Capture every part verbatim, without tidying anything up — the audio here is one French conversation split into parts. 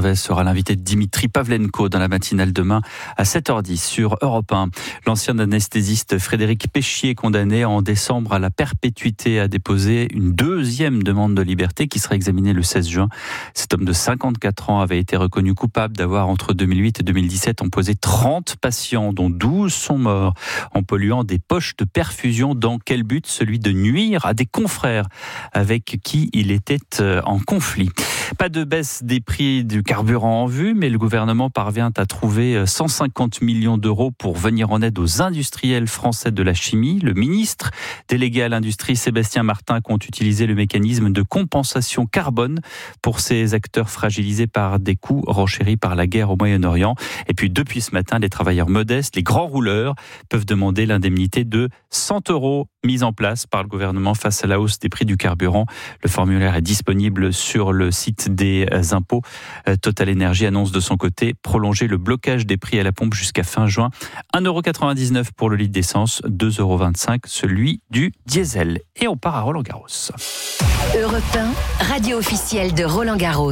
Gervais sera l'invité de Dimitri Pavlenko dans la matinale demain à sept heures dix sur Europe un. L'ancien anesthésiste Frédéric Péchier, condamné en décembre à la perpétuité, a déposé une deuxième demande de liberté qui sera examinée le seize juin. Cet homme de cinquante-quatre ans avait été reconnu coupable d'avoir, entre deux mille huit et deux mille dix-sept, empoisé trente patients, dont douze sont morts, en polluant des poches de perfusion. Dans quel but? Celui de nuire à des confrères avec qui il était en conflit. Pas de baisse des prix du carburant en vue, mais le gouvernement parvient à trouver cent cinquante millions d'euros pour venir en aide aux industriels français de la chimie. Le ministre délégué à l'industrie, Sébastien Martin, compte utiliser le mécanisme de compensation carbone pour ces acteurs fragilisés par des coûts renchéris par la guerre au Moyen-Orient. Et puis depuis ce matin, les travailleurs modestes, les grands rouleurs, peuvent demander l'indemnité de cent euros mise en place par le gouvernement face à la hausse des prix du carburant. Le formulaire est disponible sur le site des impôts. Total Énergie annonce de son côté prolonger le blocage des prix à la pompe jusqu'à fin juin. un euro quatre-vingt-dix-neuf pour le litre d'essence, deux euros vingt-cinq celui du diesel. Et on part à Roland-Garros. Europe un, radio officielle de Roland-Garros.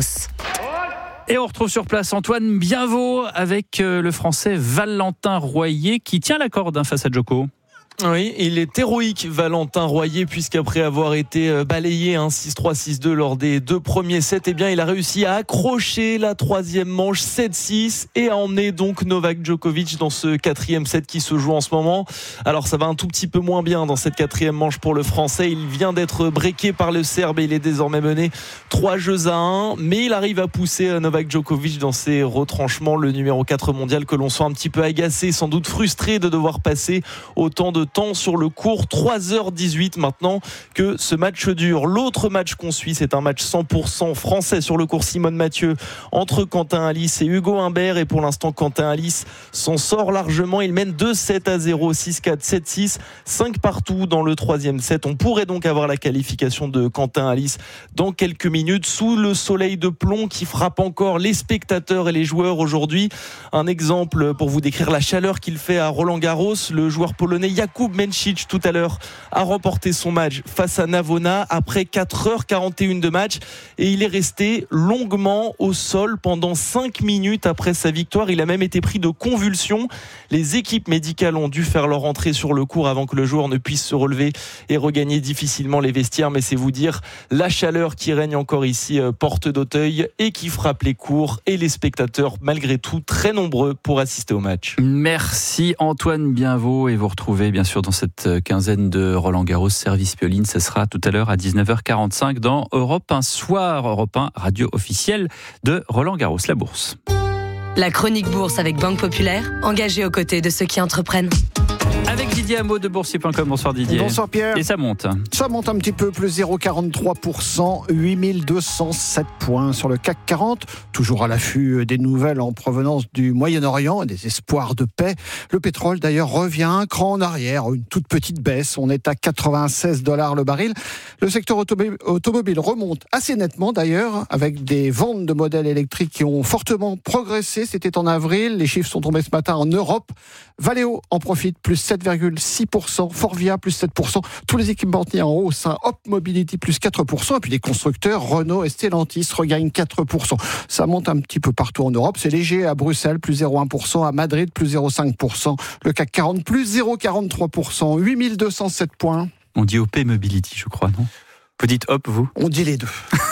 Et on retrouve sur place Antoine Bienvaux avec le Français Valentin Royer qui tient la corde face à Djoko. Oui, il est héroïque, Valentin Royer, puisqu'après avoir été balayé hein, six trois six deux lors des deux premiers sets, eh bien, il a réussi à accrocher la troisième manche sept six et à emmener donc Novak Djokovic dans ce quatrième set qui se joue en ce moment. Alors ça va un tout petit peu moins bien dans cette quatrième manche pour le Français. Il vient d'être breaké par le Serbe et il est désormais mené trois jeux à un, mais il arrive à pousser Novak Djokovic dans ses retranchements. Le numéro quatre mondial que l'on sent un petit peu agacé, sans doute frustré de devoir passer autant de temps sur le court. Trois heures dix-huit maintenant que ce match dure. L'autre match qu'on suit, c'est un match cent pour cent français sur le court Simone Mathieu entre Quentin Halys et Hugo Humbert, et pour l'instant Quentin Halys s'en sort largement. Il mène deux sept à zéro, six quatre, sept six, cinq partout dans le troisième set. On pourrait donc avoir la qualification de Quentin Halys dans quelques minutes sous le soleil de plomb qui frappe encore les spectateurs et les joueurs aujourd'hui. Un exemple pour vous décrire la chaleur qu'il fait à Roland-Garros, le joueur polonais Jakub Mencic tout à l'heure a remporté son match face à Navona après quatre heures quarante et une de match, et il est resté longuement au sol pendant cinq minutes après sa victoire. Il a même été pris de convulsions. Les équipes médicales ont dû faire leur entrée sur le court avant que le joueur ne puisse se relever et regagner difficilement les vestiaires. Mais c'est vous dire la chaleur qui règne encore ici porte d'Auteuil et qui frappe les courts et les spectateurs malgré tout très nombreux pour assister au match. Merci Antoine Bienvaux, et vous retrouvez bien sûr dans cette quinzaine de Roland-Garros Service Pioline. Ce sera tout à l'heure à dix-neuf heures quarante-cinq dans Europe un Soir. Europe un, radio officielle de Roland-Garros, la bourse. La chronique bourse avec Banque Populaire, engagée aux côtés de ceux qui entreprennent. Avec Didier Hameau de boursier point com. Bonsoir Didier. Bonsoir Pierre. Et ça monte. Ça monte un petit peu, plus zéro virgule quarante-trois pour cent, huit mille deux cent sept points sur le C A C quarante. Toujours à l'affût des nouvelles en provenance du Moyen-Orient et des espoirs de paix. Le pétrole d'ailleurs revient un cran en arrière, une toute petite baisse. On est à quatre-vingt-seize dollars le baril. Le secteur automobile remonte assez nettement d'ailleurs, avec des ventes de modèles électriques qui ont fortement progressé. C'était en avril. Les chiffres sont tombés ce matin en Europe. Valeo en profite, plus sept virgule six pour cent, Forvia plus sept pour cent, tous les équipementiers en hausse, hein. Hop Mobility plus quatre pour cent, et puis les constructeurs Renault et Stellantis regagnent quatre pour cent. Ça monte un petit peu partout en Europe, c'est léger à Bruxelles, plus zéro virgule un pour cent, à Madrid, plus zéro virgule cinq pour cent, le C A C quarante, plus zéro virgule quarante-trois pour cent, huit mille deux cent sept points. On dit O P Mobility, je crois, non? Vous dites hop, vous? On dit les deux.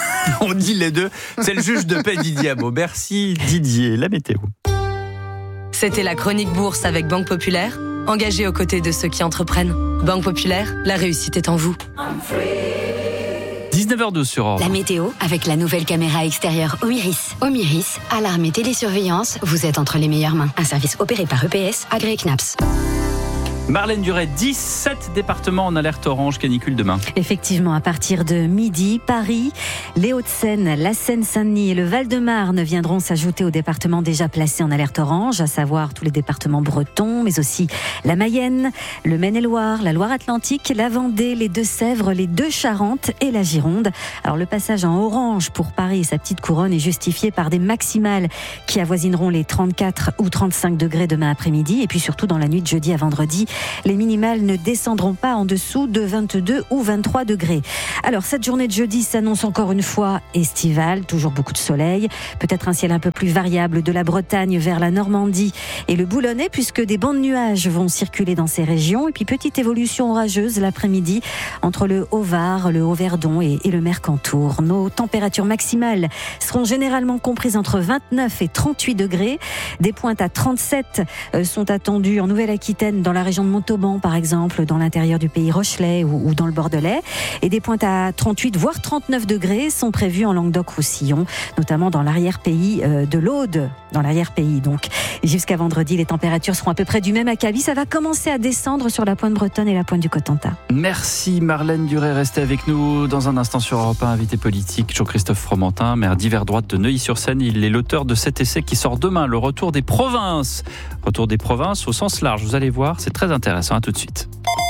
On dit les deux. C'est le juge de paix Didier Hameau. Merci Didier. La météo. C'était la chronique bourse avec Banque Populaire, engagée aux côtés de ceux qui entreprennent. Banque Populaire, la réussite est en vous. dix-neuf heures douze sur Europe. La météo avec la nouvelle caméra extérieure Omiris. Omiris, alarme et télésurveillance, vous êtes entre les meilleures mains. Un service opéré par E P S, agréé C N A P S. Marlène Duret, dix-sept départements en alerte orange canicule demain. Effectivement, à partir de midi, Paris, les Hauts-de-Seine, la Seine-Saint-Denis et le Val-de-Marne viendront s'ajouter aux départements déjà placés en alerte orange, à savoir tous les départements bretons, mais aussi la Mayenne, le Maine-et-Loire, la Loire-Atlantique, la Vendée, les Deux-Sèvres, les Deux-Charentes et la Gironde. Alors le passage en orange pour Paris et sa petite couronne est justifié par des maximales qui avoisineront les trente-quatre ou trente-cinq degrés demain après-midi, et puis surtout dans la nuit de jeudi à vendredi, Les minimales ne descendront pas en dessous de vingt-deux ou vingt-trois degrés. Alors, cette journée de jeudi s'annonce encore une fois estivale, toujours beaucoup de soleil, peut-être un ciel un peu plus variable de la Bretagne vers la Normandie et le Boulonnais, puisque des bancs de nuages vont circuler dans ces régions. Et puis, petite évolution orageuse l'après-midi entre le Haut-Var, le Haut-Verdon et, et le Mercantour. Nos températures maximales seront généralement comprises entre vingt-neuf et trente-huit degrés. Des pointes à trente-sept sont attendues en Nouvelle-Aquitaine, dans la région de Montauban par exemple, dans l'intérieur du pays Rochelais ou, ou dans le Bordelais. Et des pointes à trente-huit voire trente-neuf degrés sont prévues en Languedoc-Roussillon, notamment dans l'arrière-pays de l'Aude, dans l'arrière-pays donc. Jusqu'à vendredi, les températures seront à peu près du même acabit. Ça va commencer à descendre sur la pointe bretonne et la pointe du Cotentin. Merci Marlène Duré, restez avec nous dans un instant sur Europe un, invité politique Jean-Christophe Fromentin, maire d'hiver droite de Neuilly-sur-Seine. Il est l'auteur de cet essai qui sort demain, le retour des provinces. Retour des provinces au sens large, vous allez voir, c'est très intéressant. À tout de suite.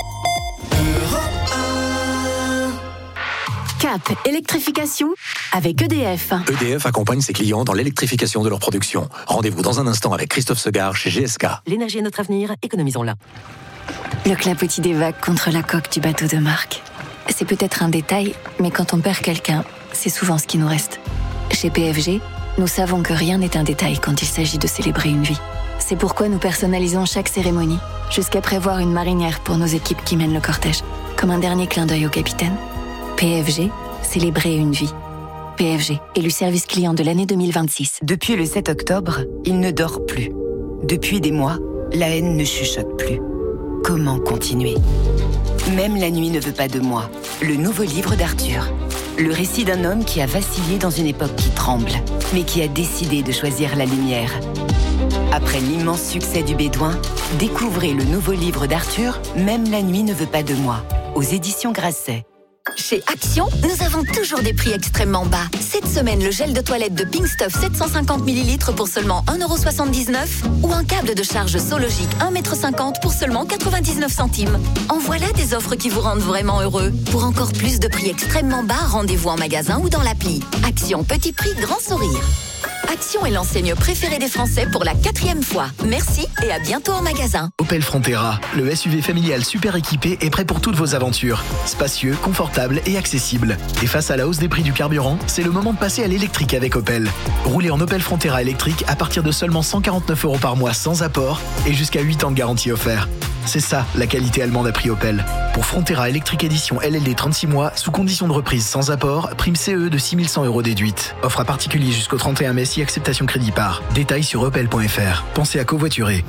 Cap électrification avec E D F. E D F accompagne ses clients dans l'électrification de leur production. Rendez-vous dans un instant avec Christophe Segard chez G S K. L'énergie est notre avenir, économisons-la. Le clapotis des vagues contre la coque du bateau de marque. C'est peut-être un détail, mais quand on perd quelqu'un, c'est souvent ce qui nous reste. Chez P F G, nous savons que rien n'est un détail quand il s'agit de célébrer une vie. C'est pourquoi nous personnalisons chaque cérémonie, jusqu'à prévoir une marinière pour nos équipes qui mènent le cortège, comme un dernier clin d'œil au capitaine. P F G, célébrer une vie. P F G, élu service client de l'année deux mille vingt-six. Depuis le sept octobre, il ne dort plus. Depuis des mois, la haine ne chuchote plus. Comment continuer ? Même la nuit ne veut pas de moi. Le nouveau livre d'Arthur. Le récit d'un homme qui a vacillé dans une époque qui tremble, mais qui a décidé de choisir la lumière. Après l'immense succès du Bédouin, découvrez le nouveau livre d'Arthur, Même la nuit ne veut pas de moi, aux éditions Grasset. Chez Action, nous avons toujours des prix extrêmement bas. Cette semaine, le gel de toilette de Pink Stuff sept cent cinquante millilitres pour seulement un euro soixante-dix-neuf ou un câble de charge Sologic un mètre cinquante pour seulement quatre-vingt-dix-neuf centimes. En voilà des offres qui vous rendent vraiment heureux. Pour encore plus de prix extrêmement bas, rendez-vous en magasin ou dans l'appli. Action, petit prix, grand sourire. Action est l'enseigne préférée des Français pour la quatrième fois. Merci et à bientôt en magasin. Opel Frontera, le S U V familial super équipé est prêt pour toutes vos aventures. Spacieux, confortable et accessible. Et face à la hausse des prix du carburant, c'est le moment de passer à l'électrique avec Opel. Roulez en Opel Frontera électrique à partir de seulement cent quarante-neuf euros par mois sans apport et jusqu'à huit ans de garantie offert. C'est ça, la qualité allemande à prix Opel. Pour Frontera électrique édition L L D trente-six mois, sous condition de reprise sans apport, prime C E de six mille cent euros déduite. Offre à particulier jusqu'au trente et un mai si acceptation crédit par. Détails sur opel point f r. Pensez à covoiturer.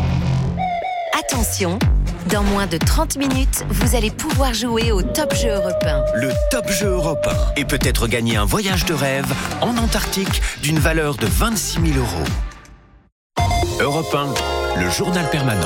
Attention, dans moins de trente minutes, vous allez pouvoir jouer au Top Jeu européen. Le Top Jeu européen. Et peut-être gagner un voyage de rêve en Antarctique d'une valeur de vingt-six mille euros. Europe un, le journal permanent.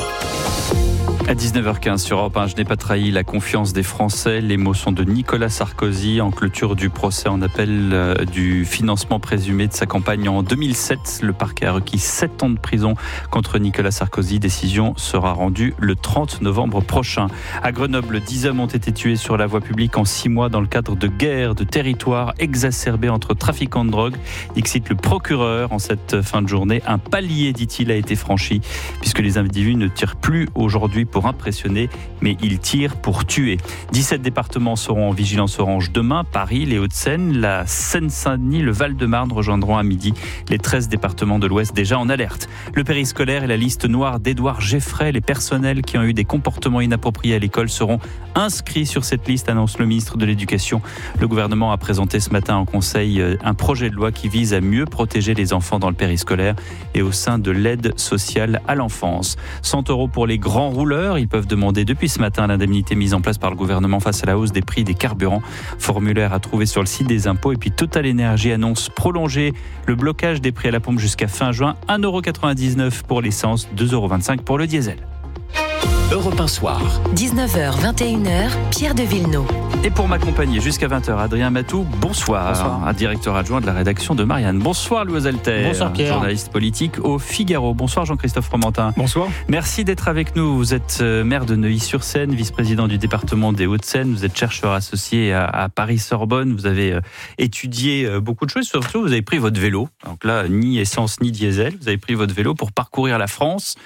À dix-neuf heures quinze sur Europe un, je n'ai pas trahi la confiance des Français. Les mots sont de Nicolas Sarkozy en clôture du procès en appel euh, du financement présumé de sa campagne en deux mille sept. Le parquet a requis sept ans de prison contre Nicolas Sarkozy. Décision sera rendue le trente novembre prochain. À Grenoble, dix hommes ont été tués sur la voie publique en six mois dans le cadre de guerres de territoire exacerbées entre trafiquants de drogue. Dixit le procureur en cette fin de journée. Un palier, dit-il, a été franchi puisque les individus ne tirent plus aujourd'hui pour impressionner, mais ils tirent pour tuer. dix-sept départements seront en vigilance orange demain. Paris, les Hauts-de-Seine, la Seine-Saint-Denis, le Val-de-Marne rejoindront à midi les treize départements de l'Ouest déjà en alerte. Le périscolaire et la liste noire d'Édouard Geffray, les personnels qui ont eu des comportements inappropriés à l'école seront inscrits sur cette liste, annonce le ministre de l'Éducation. Le gouvernement a présenté ce matin en conseil un projet de loi qui vise à mieux protéger les enfants dans le périscolaire et au sein de l'aide sociale à l'enfance. cent euros pour les grands rouleurs. Ils peuvent demander depuis ce matin l'indemnité mise en place par le gouvernement face à la hausse des prix des carburants. Formulaire à trouver sur le site des impôts. Et puis Total Énergie annonce prolonger le blocage des prix à la pompe jusqu'à fin juin. un euro quatre-vingt-dix-neuf pour l'essence, deux euros vingt-cinq pour le diesel. Europe un soir. dix-neuf heures, vingt et une heures, Pierre de Villeneuve. Et pour m'accompagner jusqu'à vingt heures, Adrien Matou, bonsoir. Bonsoir. Un directeur adjoint de la rédaction de Marianne. Bonsoir Louis Alter. Bonsoir Pierre. Journaliste politique au Figaro. Bonsoir Jean-Christophe Fromentin. Bonsoir. Merci d'être avec nous. Vous êtes maire de Neuilly-sur-Seine, vice-président du département des Hauts-de-Seine. Vous êtes chercheur associé à, à Paris-Sorbonne. Vous avez étudié beaucoup de choses. Surtout, vous avez pris votre vélo. Donc là, ni essence ni diesel. Vous avez pris votre vélo pour parcourir la France.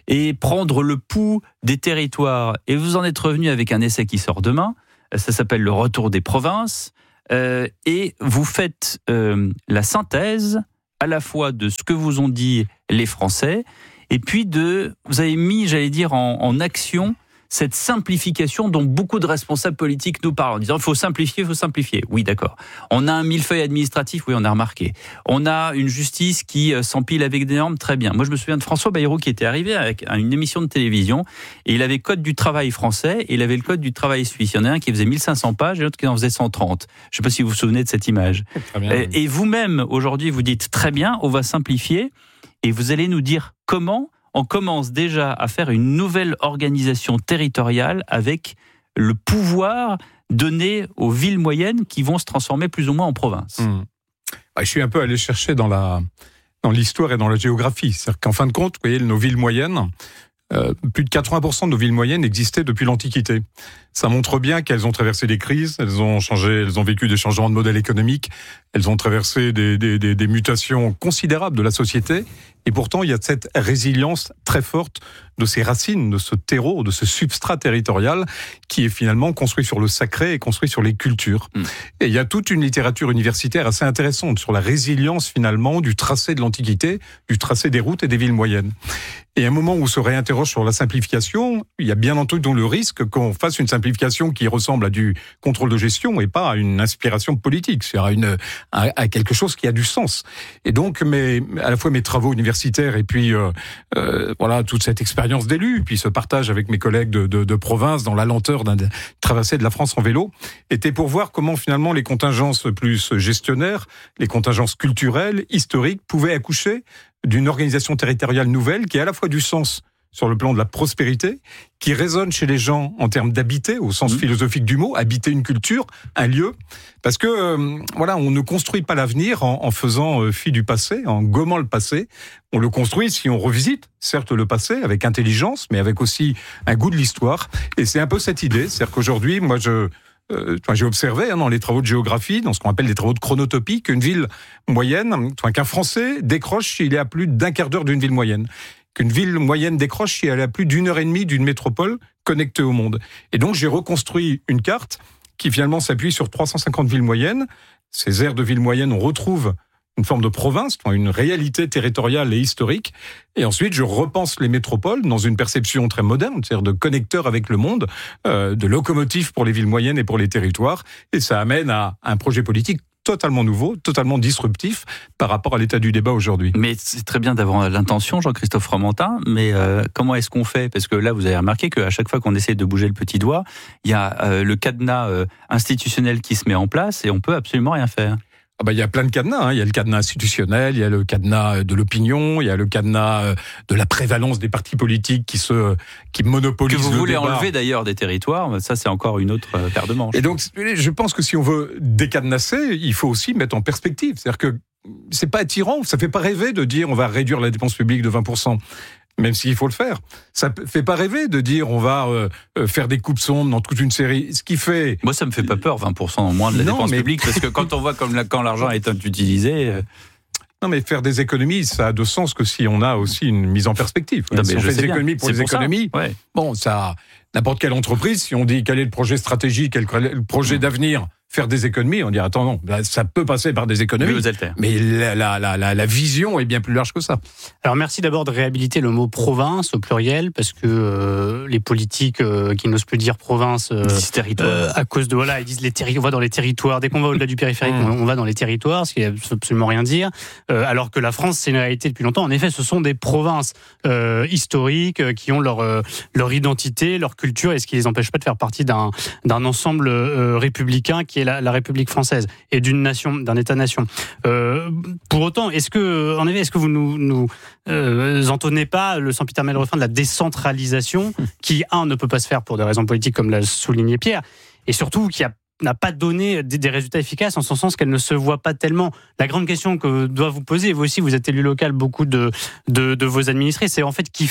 et prendre le pouls des territoires. Et vous en êtes revenu avec un essai qui sort demain, ça s'appelle Le Retour des provinces, euh, et vous faites euh, la synthèse à la fois de ce que vous ont dit les Français, et puis de, vous avez mis, j'allais dire, en, en action cette simplification dont beaucoup de responsables politiques nous parlent, en disant il faut simplifier, il faut simplifier. Oui, d'accord. On a un millefeuille administratif, oui, on a remarqué. On a une justice qui s'empile avec des normes, très bien. Moi, je me souviens de François Bayrou qui était arrivé avec une émission de télévision et il avait le code du travail français et il avait le code du travail suisse. Il y en a un qui faisait mille cinq cents pages et l'autre qui en faisait cent trente. Je ne sais pas si vous vous souvenez de cette image. Très bien, et, oui. et vous-même, aujourd'hui, vous dites très bien, on va simplifier et vous allez nous dire comment. On commence déjà à faire une nouvelle organisation territoriale avec le pouvoir donné aux villes moyennes qui vont se transformer plus ou moins en province. Mmh. Bah, je suis un peu allé chercher dans, la, dans l'histoire et dans la géographie. C'est-à-dire qu'en fin de compte, vous voyez, nos villes moyennes, euh, plus de quatre-vingts pour cent de nos villes moyennes existaient depuis l'Antiquité. Ça montre bien qu'elles ont traversé des crises, elles ont changé, elles ont vécu des changements de modèle économique, elles ont traversé des, des, des, des mutations considérables de la société. Et pourtant, il y a cette résilience très forte de ces racines, de ce terreau, de ce substrat territorial qui est finalement construit sur le sacré et construit sur les cultures. Mmh. Et il y a toute une littérature universitaire assez intéressante sur la résilience finalement du tracé de l'Antiquité, du tracé des routes et des villes moyennes. Et à un moment où on se réinterroge sur la simplification, il y a bien entendu le risque qu'on fasse une simplification qui ressemble à du contrôle de gestion et pas à une inspiration politique, c'est-à-dire à, une, à, à quelque chose qui a du sens. Et donc, mes, à la fois mes travaux universitaires et puis euh, euh, voilà toute cette expérience d'élu, puis ce partage avec mes collègues de, de, de province dans la lenteur d'une traversée de la France en vélo, était pour voir comment finalement les contingences plus gestionnaires, les contingences culturelles, historiques, pouvaient accoucher d'une organisation territoriale nouvelle qui a à la fois du sens sur le plan de la prospérité, qui résonne chez les gens en termes d'habiter, au sens mmh. philosophique du mot, habiter une culture, un lieu, parce que euh, voilà, on ne construit pas l'avenir en, en faisant euh, fi du passé, en gommant le passé. On le construit si on revisite, certes, le passé avec intelligence, mais avec aussi un goût de l'histoire. Et c'est un peu cette idée, c'est-à-dire qu'aujourd'hui, moi, je Euh, j'ai observé hein, dans les travaux de géographie, dans ce qu'on appelle des travaux de chronotopie, qu'une ville moyenne, qu'un Français décroche s'il est à plus d'un quart d'heure d'une ville moyenne. Qu'une ville moyenne décroche si elle est à plus d'une heure et demie d'une métropole connectée au monde. Et donc j'ai reconstruit une carte qui finalement s'appuie sur trois cent cinquante villes moyennes. Ces aires de villes moyennes, on retrouve une forme de province, une réalité territoriale et historique. Et ensuite, je repense les métropoles dans une perception très moderne, c'est-à-dire de connecteur avec le monde, euh, de locomotive pour les villes moyennes et pour les territoires. Et ça amène à un projet politique totalement nouveau, totalement disruptif par rapport à l'état du débat aujourd'hui. Mais c'est très bien d'avoir l'intention, Jean-Christophe Fromentin, mais euh, comment est-ce qu'on fait ? Parce que là, vous avez remarqué qu'à chaque fois qu'on essaie de bouger le petit doigt, il y a euh, le cadenas euh, institutionnel qui se met en place et on peut absolument rien faire. Ah bah, il y a plein de cadenas, hein. Il y a le cadenas institutionnel, il y a le cadenas de l'opinion, il y a le cadenas de la prévalence des partis politiques qui se qui monopolisent le débat. Que vous voulez enlever d'ailleurs des territoires, ça c'est encore une autre paire de manches. Et donc je pense que si on veut décadenasser, il faut aussi mettre en perspective, c'est-à-dire que c'est pas attirant, ça fait pas rêver de dire on va réduire la dépense publique de vingt pour cent. Même s'il faut le faire. Ça fait pas rêver de dire on va euh, faire des coupes sombres dans toute une série. Ce qui fait... Moi, ça me fait pas peur, vingt pour cent en moins de la non, dépense mais... publique, parce que quand on voit comme la, quand l'argent est utilisé... Euh... Non, mais faire des économies, ça a de sens que si on a aussi une mise en perspective. Non, si on fait des économies pour les économies, ouais. bon, ça... N'importe quelle entreprise, si on dit quel est le projet stratégique, quel est le projet d'avenir, faire des économies, on dit attends non, ça peut passer par des économies, mais la, la, la, la, la vision est bien plus large que ça. Alors merci d'abord de réhabiliter le mot province au pluriel, parce que euh, les politiques euh, qui n'osent plus dire province euh, euh, à cause de voilà, ils disent les territoires, on va dans les territoires, dès qu'on va au-delà du périphérique, mmh. on, on va dans les territoires, ce qui ne veut absolument rien dire, euh, alors que la France c'est une réalité depuis longtemps. En effet, ce sont des provinces euh, historiques euh, qui ont leur euh, leur identité, leur culture, et ce qui les empêche pas de faire partie d'un d'un ensemble euh, républicain qui est la, la République française et d'une nation, d'un État-nation. Euh, pour autant, est-ce que, en effet, est-ce que vous nous, nous euh, entonnez pas le sempiternel refrain de la décentralisation, qui un ne peut pas se faire pour des raisons politiques, comme l'a souligné Pierre, et surtout qui a n'a pas donné des, des résultats efficaces, en ce sens qu'elle ne se voit pas tellement. La grande question que doit vous poser, et vous aussi, vous êtes élu local, beaucoup de, de, de vos administrés, c'est en fait qui fait quoi ?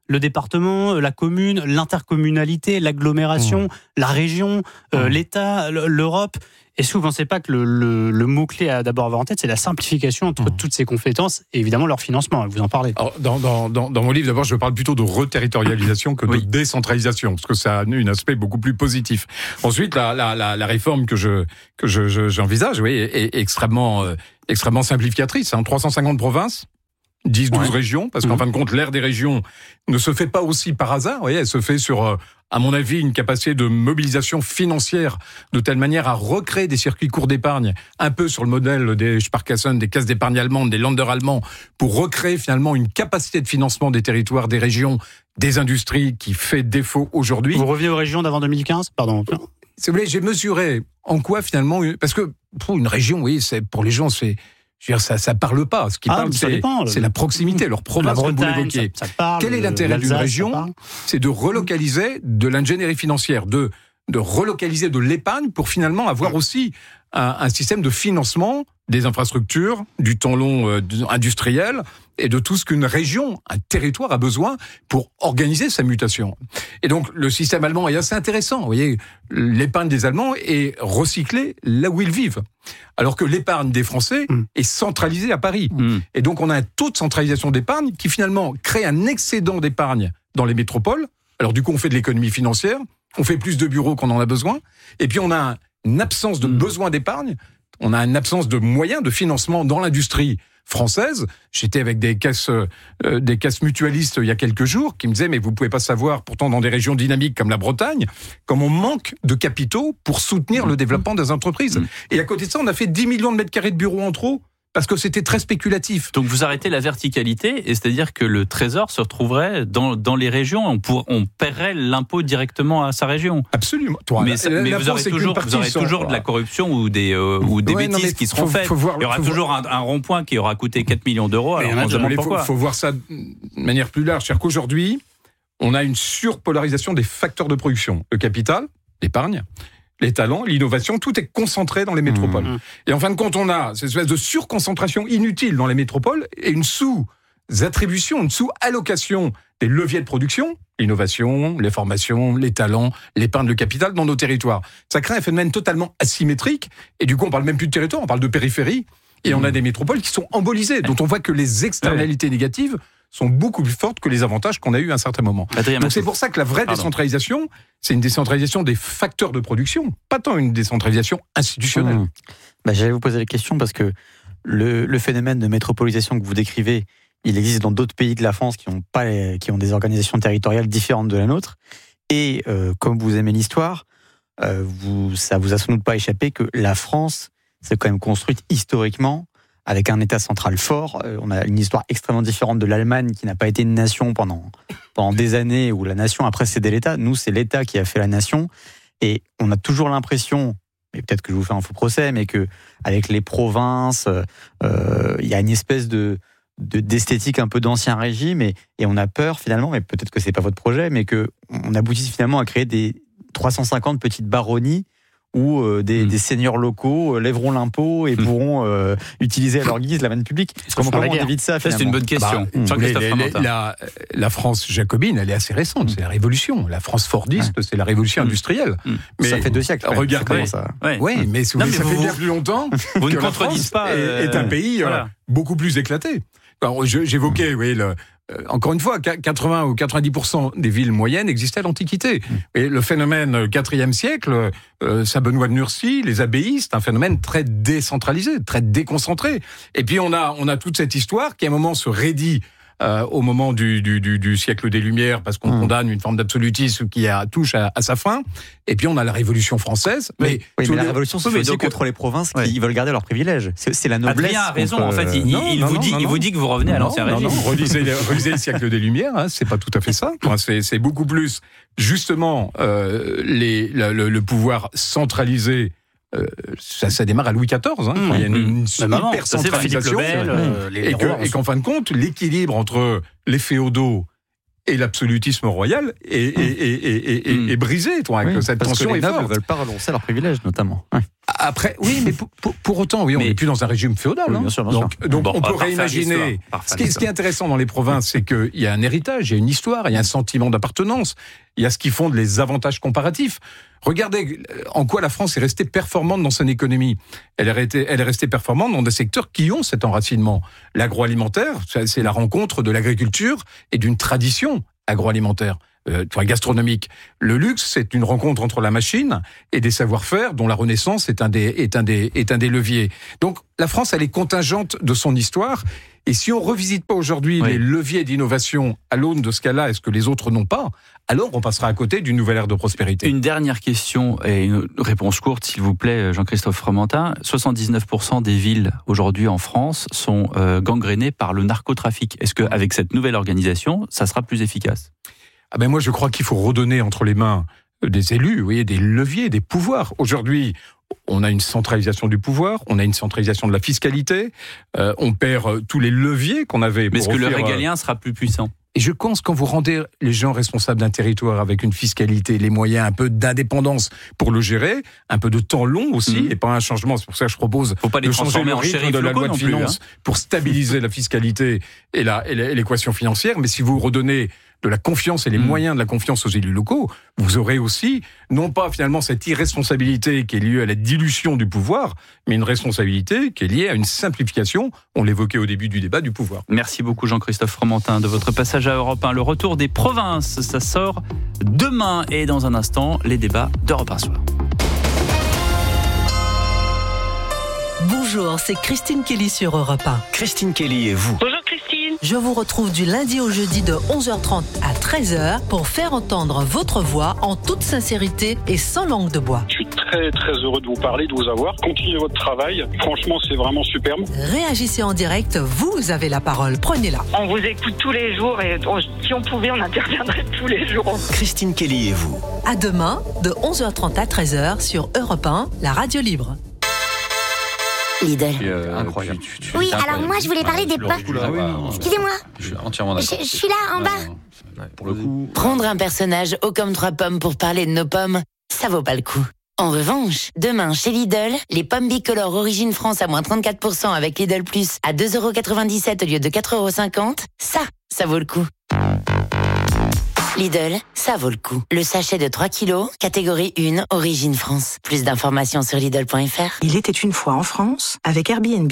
le département, la commune, l'intercommunalité, l'agglomération, mmh. la région, euh, mmh. l'État, l'Europe. Est-ce que vous ne pensez pas que le, le, le mot-clé à d'abord avoir en tête, c'est la simplification entre mmh. toutes ces compétences et évidemment leur financement? Vous en parlez. Alors, dans, dans, dans, dans mon livre, d'abord, je parle plutôt de reterritorialisation que de oui. décentralisation, parce que ça a un aspect beaucoup plus positif. Ensuite, la, la, la, la réforme que je que je, je, j'envisage, oui, est, est extrêmement euh, extrêmement simplificatrice. Hein. trois cent cinquante provinces. dix douze ouais. régions, parce qu'en mmh. fin de compte, l'ère des régions ne se fait pas aussi par hasard. Vous voyez, elle se fait sur, euh, à mon avis, une capacité de mobilisation financière de telle manière à recréer des circuits courts d'épargne, un peu sur le modèle des Sparkassen, des caisses d'épargne allemandes, des Länder allemands, pour recréer finalement une capacité de financement des territoires, des régions, des industries qui fait défaut aujourd'hui. Vous revenez aux régions d'avant deux mille quinze, pardon. Si vous voulez, j'ai mesuré en quoi finalement, parce que pour une région, oui, c'est pour les gens, c'est Je veux dire, ça, ça parle pas. Ce qui ah, parle, c'est, dépend, c'est la proximité, leur province, comme vous l'évoquiez. Ça, ça parle, Quel est l'intérêt d'une région? C'est de relocaliser de l'ingénierie financière, de, de relocaliser de l'épargne pour finalement avoir aussi un, un système de financement des infrastructures, du temps long euh, industriel et de tout ce qu'une région, un territoire a besoin pour organiser sa mutation. Et donc, le système allemand est assez intéressant. Vous voyez, l'épargne des Allemands est recyclée là où ils vivent. Alors que l'épargne des Français mmh. est centralisée à Paris. Mmh. Et donc, on a un taux de centralisation d'épargne qui, finalement, crée un excédent d'épargne dans les métropoles. Alors, du coup, on fait de l'économie financière, on fait plus de bureaux qu'on en a besoin, et puis on a une absence de mmh. besoin d'épargne, on a une absence de moyens de financement dans l'industrie française. J'étais avec des caisses, euh, des caisses mutualistes il y a quelques jours qui me disaient mais vous pouvez pas savoir, pourtant dans des régions dynamiques comme la Bretagne, comme on manque de capitaux pour soutenir mmh. le développement des entreprises. Mmh. Et à côté de ça, on a fait dix millions de mètres carrés de bureaux en trop parce que c'était très spéculatif. Donc vous arrêtez la verticalité, et c'est-à-dire que le Trésor se retrouverait dans, dans les régions, on, pour, on paierait l'impôt directement à sa région. Absolument. Toi, mais ça, mais vous aurez toujours, vous aurez toujours de la corruption ou des, euh, ou des ouais, bêtises qui seront faut, faites. Faut voir, il y aura toujours voir. un, un rond-point qui aura coûté quatre millions d'euros. Alors on se demande pourquoi. Il faut, faut voir ça de manière plus large. C'est-à-dire qu'aujourd'hui, on a une surpolarisation des facteurs de production. Le capital, l'épargne, les talents, l'innovation, tout est concentré dans les métropoles. Mmh. Et en fin de compte, on a cette espèce de surconcentration inutile dans les métropoles et une sous-attribution, une sous-allocation des leviers de production, l'innovation, les formations, les talents, l'épargne, le capital dans nos territoires. Ça crée un phénomène totalement asymétrique et du coup, on parle même plus de territoire, on parle de périphérie et mmh. on a des métropoles qui sont embolisées, dont on voit que les externalités négatives sont beaucoup plus fortes que les avantages qu'on a eu à un certain moment. Adrien, donc c'est pour ça que la vraie Pardon. décentralisation, c'est une décentralisation des facteurs de production, pas tant une décentralisation institutionnelle. Mmh. Bah, j'allais vous poser la question parce que le, le phénomène de métropolisation que vous décrivez, il existe dans d'autres pays de la France qui ont, pas les, qui ont des organisations territoriales différentes de la nôtre. Et euh, comme vous aimez l'histoire, euh, vous, ça vous a sans doute pas échappé que la France s'est quand même construite historiquement avec un État central fort. On a une histoire extrêmement différente de l'Allemagne qui n'a pas été une nation pendant, pendant des années où la nation a précédé l'État. Nous, c'est l'État qui a fait la nation. Et on a toujours l'impression, mais peut-être que je vous fais un faux procès, mais qu'avec les provinces, euh, il y a une espèce de, de, d'esthétique un peu d'ancien régime et, et on a peur finalement, mais peut-être que c'est pas votre projet, mais qu'on aboutisse finalement à créer des trois cent cinquante petites baronnies où euh, des, mmh. des seigneurs locaux euh, lèveront l'impôt et mmh. pourront euh, utiliser à leur guise la manne publique. Comment, comment on évite ça, ça c'est une bonne question. Bah, mmh. les, les, les, la, la France jacobine, elle est assez récente, mmh. c'est la Révolution. La France fordiste, ouais. c'est la Révolution mmh. industrielle. Mmh. Mais ça fait deux siècles. Regardez, ça. Ouais, ouais mais, non, mais ça vous, fait bien plus longtemps vous que ne la France pas, euh, est, est un pays voilà. euh, beaucoup plus éclaté. Alors, je, j'évoquais, oui, le Euh, encore une fois, quatre-vingts ou quatre-vingt-dix pour cent des villes moyennes existaient à l'Antiquité. Mmh. Et le phénomène quatrième siècle, euh, Saint-Benoît de Nursie, les abbayes, c'est un phénomène très décentralisé, très déconcentré. Et puis on a, on a toute cette histoire qui à un moment se raidit euh, au moment du, du, du, du siècle des Lumières parce qu'on mmh. condamne une forme d'absolutisme qui a, touche à, à sa fin. Et puis on a la Révolution française. Mais, mais, oui, mais la Révolution se fait aussi contre les provinces qui ouais. veulent garder leurs privilèges. C'est, c'est la noblesse. Adrien a raison. En fait, il, non, il, non, vous, non, dit, non, il vous dit que vous revenez non, à l'ancien non, régime. Non, relisez, relisez le siècle des Lumières. Hein, c'est pas tout à fait ça. C'est, c'est beaucoup plus justement euh, les, le, le, le pouvoir centralisé. Euh, ça, ça démarre à Louis quatorze. Hein, mmh, il y a une, une hyper centralisation Lebel, euh, et, que, et qu'en fin de compte, l'équilibre entre les féodaux et l'absolutisme royal est, est, est, est, est, mmh. est brisé. Toi, oui, que cette parce tension que les est nobles forte. ne veulent pas renoncer à leurs privilèges, notamment. Ouais. Après, oui, mais pour, pour, pour autant, oui, on n'est plus dans un régime féodal. Oui, hein. bien sûr, bien donc, sûr. donc Bon, on peut on va réimaginer. Ce qui, est, ce qui est intéressant dans les provinces, c'est qu'il y a un héritage, il y a une histoire, il y a un sentiment d'appartenance, il y a ce qui fonde les avantages comparatifs. Regardez en quoi la France est restée performante dans son économie. Elle est restée, elle est restée performante dans des secteurs qui ont cet enracinement. L'agroalimentaire, c'est la rencontre de l'agriculture et d'une tradition agroalimentaire. Euh, gastronomique. Le luxe, c'est une rencontre entre la machine et des savoir-faire dont la Renaissance est un des, est un des, est un des leviers. Donc, la France, elle est contingente de son histoire. Et si on revisite pas aujourd'hui oui. les leviers d'innovation à l'aune de ce qu'elle a et ce que les autres n'ont pas, alors on passera à côté d'une nouvelle ère de prospérité. Une dernière question et une réponse courte, s'il vous plaît, Jean-Christophe Fromentin. soixante-dix-neuf pour cent des villes aujourd'hui en France sont euh, gangrénées par le narcotrafic. Est-ce qu'avec cette nouvelle organisation, ça sera plus efficace ? Ah ben moi, je crois qu'il faut redonner entre les mains des élus, vous voyez, des leviers, des pouvoirs. Aujourd'hui, on a une centralisation du pouvoir, on a une centralisation de la fiscalité, euh, on perd tous les leviers qu'on avait. Mais est-ce que offrir, le régalien sera plus puissant ? Et je pense quand vous rendez les gens responsables d'un territoire avec une fiscalité, les moyens, un peu d'indépendance pour le gérer, un peu de temps long aussi, mmh. et pas un changement. C'est pour ça que je propose Faut pas les de changer le rythme de la loi de finances hein. pour stabiliser la fiscalité et, la, et l'équation financière. Mais si vous redonnez de la confiance et les mmh. moyens de la confiance aux élus locaux, vous aurez aussi, non pas finalement cette irresponsabilité qui est liée à la dilution du pouvoir, mais une responsabilité qui est liée à une simplification, on l'évoquait au début du débat, du pouvoir. Merci beaucoup Jean-Christophe Fromentin de votre passage à Europe un. Le retour des provinces, ça sort demain et dans un instant, les débats d'Europe un soir. Bonjour, c'est Christine Kelly sur Europe un. Christine Kelly et vous. Bonjour Christine. Je vous retrouve du lundi au jeudi de onze heures trente à treize heures pour faire entendre votre voix en toute sincérité et sans langue de bois. Je suis très très heureux de vous parler, de vous avoir. Continuez votre travail. Franchement, c'est vraiment superbe. Réagissez en direct, vous avez la parole. Prenez-la. On vous écoute tous les jours et on, si on pouvait, on interviendrait tous les jours. Christine Kelly et vous. À demain de onze heures trente à treize heures sur Europe un, la radio libre. Lidl. Euh, incroyable. Tu, tu, oui, alors moi je voulais parler des pommes. Excusez-moi. Je suis entièrement d'accord. Je, je suis là en bas. Ouais, pour le coup. Prendre un personnage haut comme trois pommes pour parler de nos pommes, ça vaut pas le coup. En revanche, demain chez Lidl, les pommes bicolores Origine France à moins trente-quatre pour cent avec Lidl Plus à deux euros quatre-vingt-dix-sept au lieu de quatre euros cinquante, ça, ça vaut le coup. Lidl, ça vaut le coup. Le sachet de trois kilos, catégorie un, Origine France. Plus d'informations sur Lidl point F R. Il était une fois en France avec Airbnb.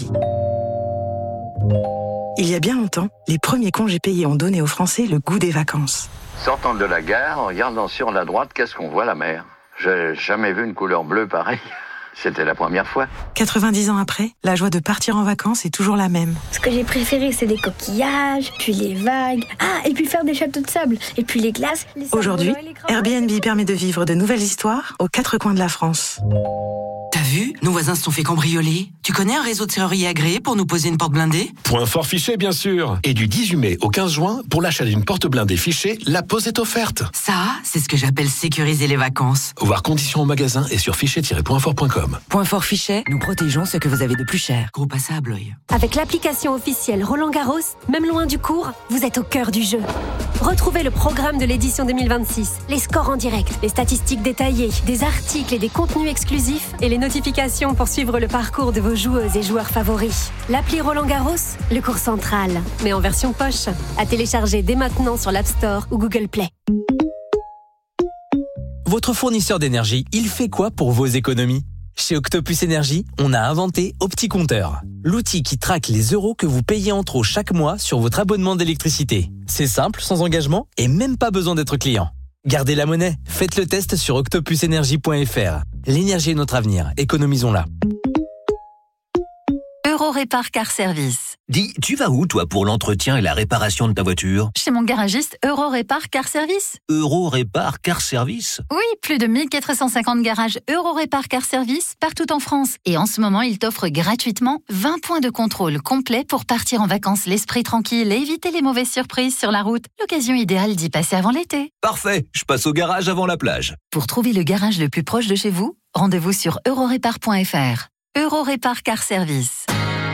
Il y a bien longtemps, les premiers congés payés ont donné aux Français le goût des vacances. Sortant de la gare, en regardant sur la droite, qu'est-ce qu'on voit, la mer? J'ai jamais vu une couleur bleue pareille. C'était la première fois. quatre-vingt-dix ans après, la joie de partir en vacances est toujours la même. Ce que j'ai préféré, c'est les coquillages, puis les vagues. Ah, et puis faire des châteaux de sable, et puis les glaces. Les Aujourd'hui, Airbnb permet de vivre de nouvelles histoires aux quatre coins de la France. T'as vu? Nos voisins se sont fait cambrioler. Tu connais un réseau de serruriers agréé pour nous poser une porte blindée? Point fort Fichet, bien sûr. Et du dix-huit mai au quinze juin, pour l'achat d'une porte blindée Fichet, la pose est offerte. Ça, c'est ce que j'appelle sécuriser les vacances. Voir conditions au magasin et sur fichet tiret point fort point com. Point fort Fichet, nous protégeons ce que vous avez de plus cher. Gros à ça à Blois. Avec l'application officielle Roland Garros, même loin du court, vous êtes au cœur du jeu. Retrouvez le programme de l'édition deux mille vingt-six, les scores en direct, les statistiques détaillées, des articles et des contenus exclusifs et les notifications pour suivre le parcours de vos joueuses et joueurs favoris. L'appli Roland Garros, le court central, mais en version poche, à télécharger dès maintenant sur l'App Store ou Google Play. Votre fournisseur d'énergie, il fait quoi pour vos économies ? Chez Octopus Énergie, on a inventé OptiCompteur, l'outil qui traque les euros que vous payez en trop chaque mois sur votre abonnement d'électricité. C'est simple, sans engagement et même pas besoin d'être client. Gardez la monnaie, faites le test sur octopus énergie point F R. L'énergie est notre avenir, économisons-la. Eurorépar Car Service. Dis, tu vas où, toi, pour l'entretien et la réparation de ta voiture? Chez mon garagiste Eurorépar Car Service. Eurorépar Car Service? Oui, plus de mille quatre cent cinquante garages Eurorépar Car Service partout en France. Et en ce moment, ils t'offrent gratuitement vingt points de contrôle complets pour partir en vacances l'esprit tranquille et éviter les mauvaises surprises sur la route. L'occasion idéale d'y passer avant l'été. Parfait, je passe au garage avant la plage. Pour trouver le garage le plus proche de chez vous, rendez-vous sur eurorépar point F R. Eurorépar Car Service.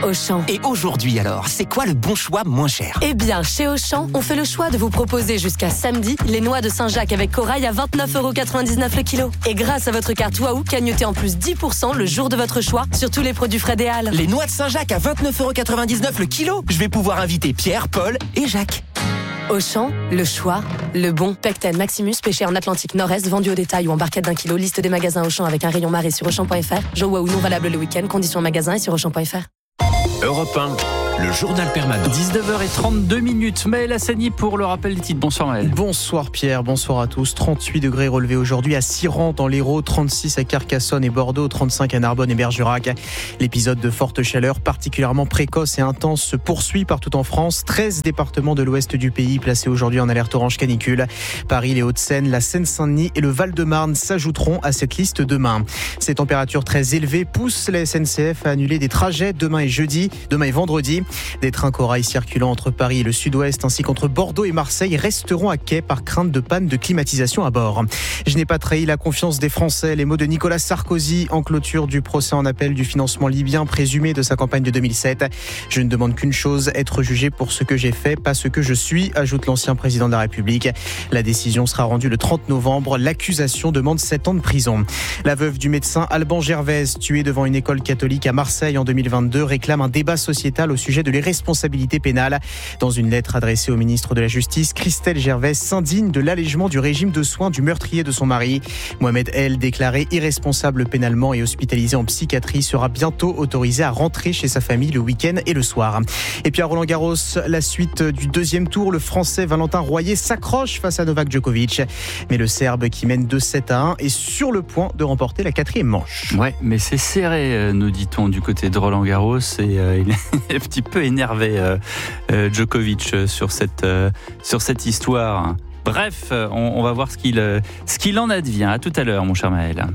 Auchan. Et aujourd'hui alors, c'est quoi le bon choix moins cher ? Eh bien, chez Auchan, on fait le choix de vous proposer jusqu'à samedi les noix de Saint-Jacques avec corail à vingt-neuf euros quatre-vingt-dix-neuf le kilo. Et grâce à votre carte Waouh, cagnotez en plus dix pour cent le jour de votre choix sur tous les produits Fred et Hall. Les noix de Saint-Jacques à vingt-neuf euros quatre-vingt-dix-neuf le kilo. Je vais pouvoir inviter Pierre, Paul et Jacques. Auchan, le choix, le bon. Pecten Maximus, pêché en Atlantique Nord-Est, vendu au détail ou en barquette d'un kilo. Liste des magasins Auchan avec un rayon marée sur Auchan point F R. Joe Waouh non valable le week-end. Conditions magasin et sur Auchan point F R. Europe un, le journal permanent. dix-neuf heures trente-deux minutes. Maël Hassani pour le rappel des titres. Bonsoir Maël. Bonsoir Pierre, bonsoir à tous. trente-huit degrés relevés aujourd'hui à Siran dans l'Hérault, trente-six à Carcassonne et Bordeaux, trente-cinq à Narbonne et Bergerac. L'épisode de forte chaleur particulièrement précoce et intense se poursuit partout en France. treize départements de l'ouest du pays placés aujourd'hui en alerte orange canicule. Paris, les Hauts-de-Seine, la Seine-Saint-Denis et le Val-de-Marne s'ajouteront à cette liste demain. Ces températures très élevées poussent la S N C F à annuler des trajets demain et jeudi, demain et vendredi. Des trains corail circulant entre Paris et le sud-ouest ainsi qu'entre Bordeaux et Marseille resteront à quai par crainte de panne de climatisation à bord. Je n'ai pas trahi la confiance des Français. Les mots de Nicolas Sarkozy en clôture du procès en appel du financement libyen présumé de sa campagne de deux mille sept. Je ne demande qu'une chose, être jugé pour ce que j'ai fait, pas ce que je suis, ajoute l'ancien président de la République. La décision sera rendue le trente novembre. L'accusation demande sept ans de prison. La veuve du médecin Alban Gervaise, tué devant une école catholique à Marseille en deux mille vingt-deux, réclame un débat sociétal au sujet de l'irresponsabilité pénale. Dans une lettre adressée au ministre de la Justice, Christelle Gervais s'indigne de l'allègement du régime de soins du meurtrier de son mari. Mohamed El, déclaré irresponsable pénalement et hospitalisé en psychiatrie, sera bientôt autorisé à rentrer chez sa famille le week-end et le soir. Et puis à Roland-Garros, la suite du deuxième tour, le Français Valentin Royer s'accroche face à Novak Djokovic. Mais le Serbe qui mène deux sept à un est sur le point de remporter la quatrième manche. Ouais, mais c'est serré, nous dit-on, du côté de Roland-Garros. Et euh, il est un petit peu énervé, euh, euh, Djokovic, sur cette, euh, sur cette histoire. Bref, on, on va voir ce qu'il, euh, ce qu'il en advient. À tout à l'heure, mon cher Maël.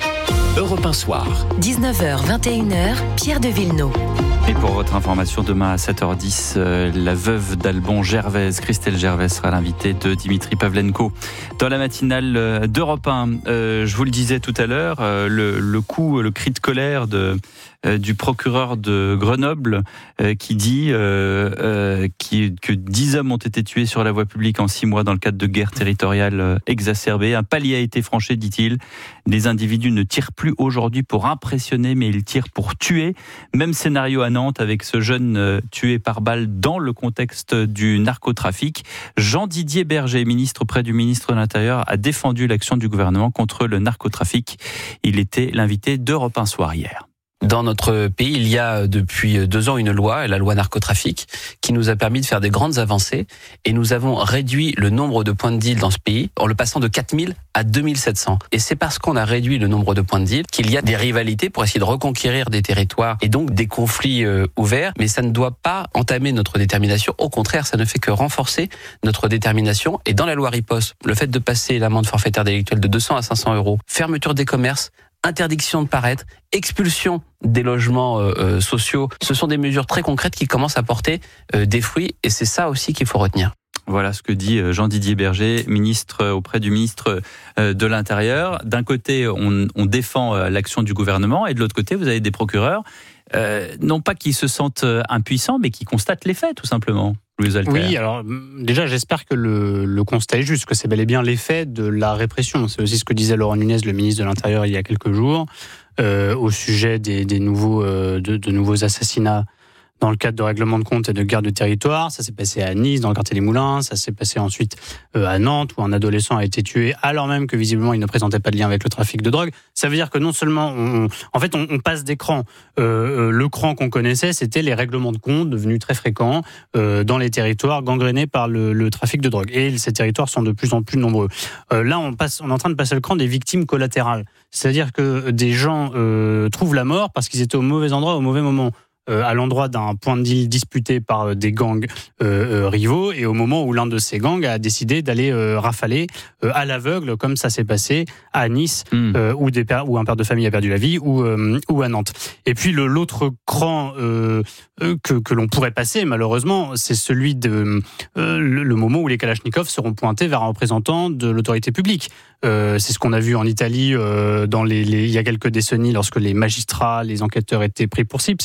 Europe un soir. dix-neuf heures vingt et une heures, Pierre de Villeneuve. Et pour votre information, demain à sept heures dix, euh, la veuve d'Alban Gervaise, Christelle Gervaise, sera l'invitée de Dimitri Pavlenko dans la matinale d'Europe un. Euh, je vous le disais tout à l'heure, euh, le, le coup, le cri de colère de, euh, du procureur de Grenoble euh, qui dit euh, euh, qui, que dix hommes ont été tués sur la voie publique en six mois dans le cadre de guerres territoriales euh, exacerbées. Un palier a été franchi, dit-il. Les individus ne tirent plus aujourd'hui pour impressionner, mais ils tirent pour tuer. Même scénario à Nantes avec ce jeune euh, tué par balle dans le contexte du narcotrafic. Jean-Didier Berger, ministre auprès du ministre de l'Intérieur, a défendu l'action du gouvernement contre le narcotrafic. Il était l'invité d'Europe un soir hier. Dans notre pays, il y a depuis deux ans une loi, la loi narcotrafic, qui nous a permis de faire des grandes avancées. Et nous avons réduit le nombre de points de deal dans ce pays en le passant de quatre mille à deux mille sept cents. Et c'est parce qu'on a réduit le nombre de points de deal qu'il y a des rivalités pour essayer de reconquérir des territoires et donc des conflits euh, ouverts. Mais ça ne doit pas entamer notre détermination. Au contraire, ça ne fait que renforcer notre détermination. Et dans la loi riposte, le fait de passer l'amende forfaitaire délictuelle de deux cents à cinq cents euros, fermeture des commerces, interdiction de paraître, expulsion des logements euh, sociaux, ce sont des mesures très concrètes qui commencent à porter euh, des fruits et c'est ça aussi qu'il faut retenir. Voilà ce que dit Jean-Didier Berger, ministre auprès du ministre de l'Intérieur. D'un côté, on, on défend l'action du gouvernement et de l'autre côté, vous avez des procureurs, euh, non pas qui se sentent impuissants, mais qui constatent les faits, tout simplement. Oui, alors déjà, j'espère que le, le constat est juste, que c'est bel et bien l'effet de la répression. C'est aussi ce que disait Laurent Nunez, le ministre de l'Intérieur, il y a quelques jours, euh, au sujet des, des nouveaux, euh, de, de nouveaux assassinats dans le cadre de règlements de compte et de guerre de territoire. Ça s'est passé à Nice, dans le quartier des Moulins. Ça s'est passé ensuite euh, à Nantes, où un adolescent a été tué, alors même que visiblement il ne présentait pas de lien avec le trafic de drogue. Ça veut dire que non seulement, on, en fait, on, on passe d'écran. Euh, le cran qu'on connaissait, c'était les règlements de compte devenus très fréquents euh, dans les territoires gangrénés par le, le trafic de drogue. Et ces territoires sont de plus en plus nombreux. Euh, là, on, passe, on est en train de passer le cran des victimes collatérales. C'est-à-dire que des gens euh, trouvent la mort parce qu'ils étaient au mauvais endroit au mauvais moment. Euh, à l'endroit d'un point de deal disputé par euh, des gangs euh, euh, rivaux, et au moment où l'un de ces gangs a décidé d'aller euh, rafaler euh, à l'aveugle, comme ça s'est passé à Nice, mmh. euh, où, des pères, où un père de famille a perdu la vie, ou, euh, ou à Nantes. Et puis le, l'autre cran euh, euh, que, que l'on pourrait passer, malheureusement, c'est celui de euh, le, le moment où les Kalachnikovs seront pointés vers un représentant de l'autorité publique. Euh, c'est ce qu'on a vu en Italie euh, dans les, les, il y a quelques décennies, lorsque les magistrats, les enquêteurs étaient pris pour cible. C'est évidemment ce qu'on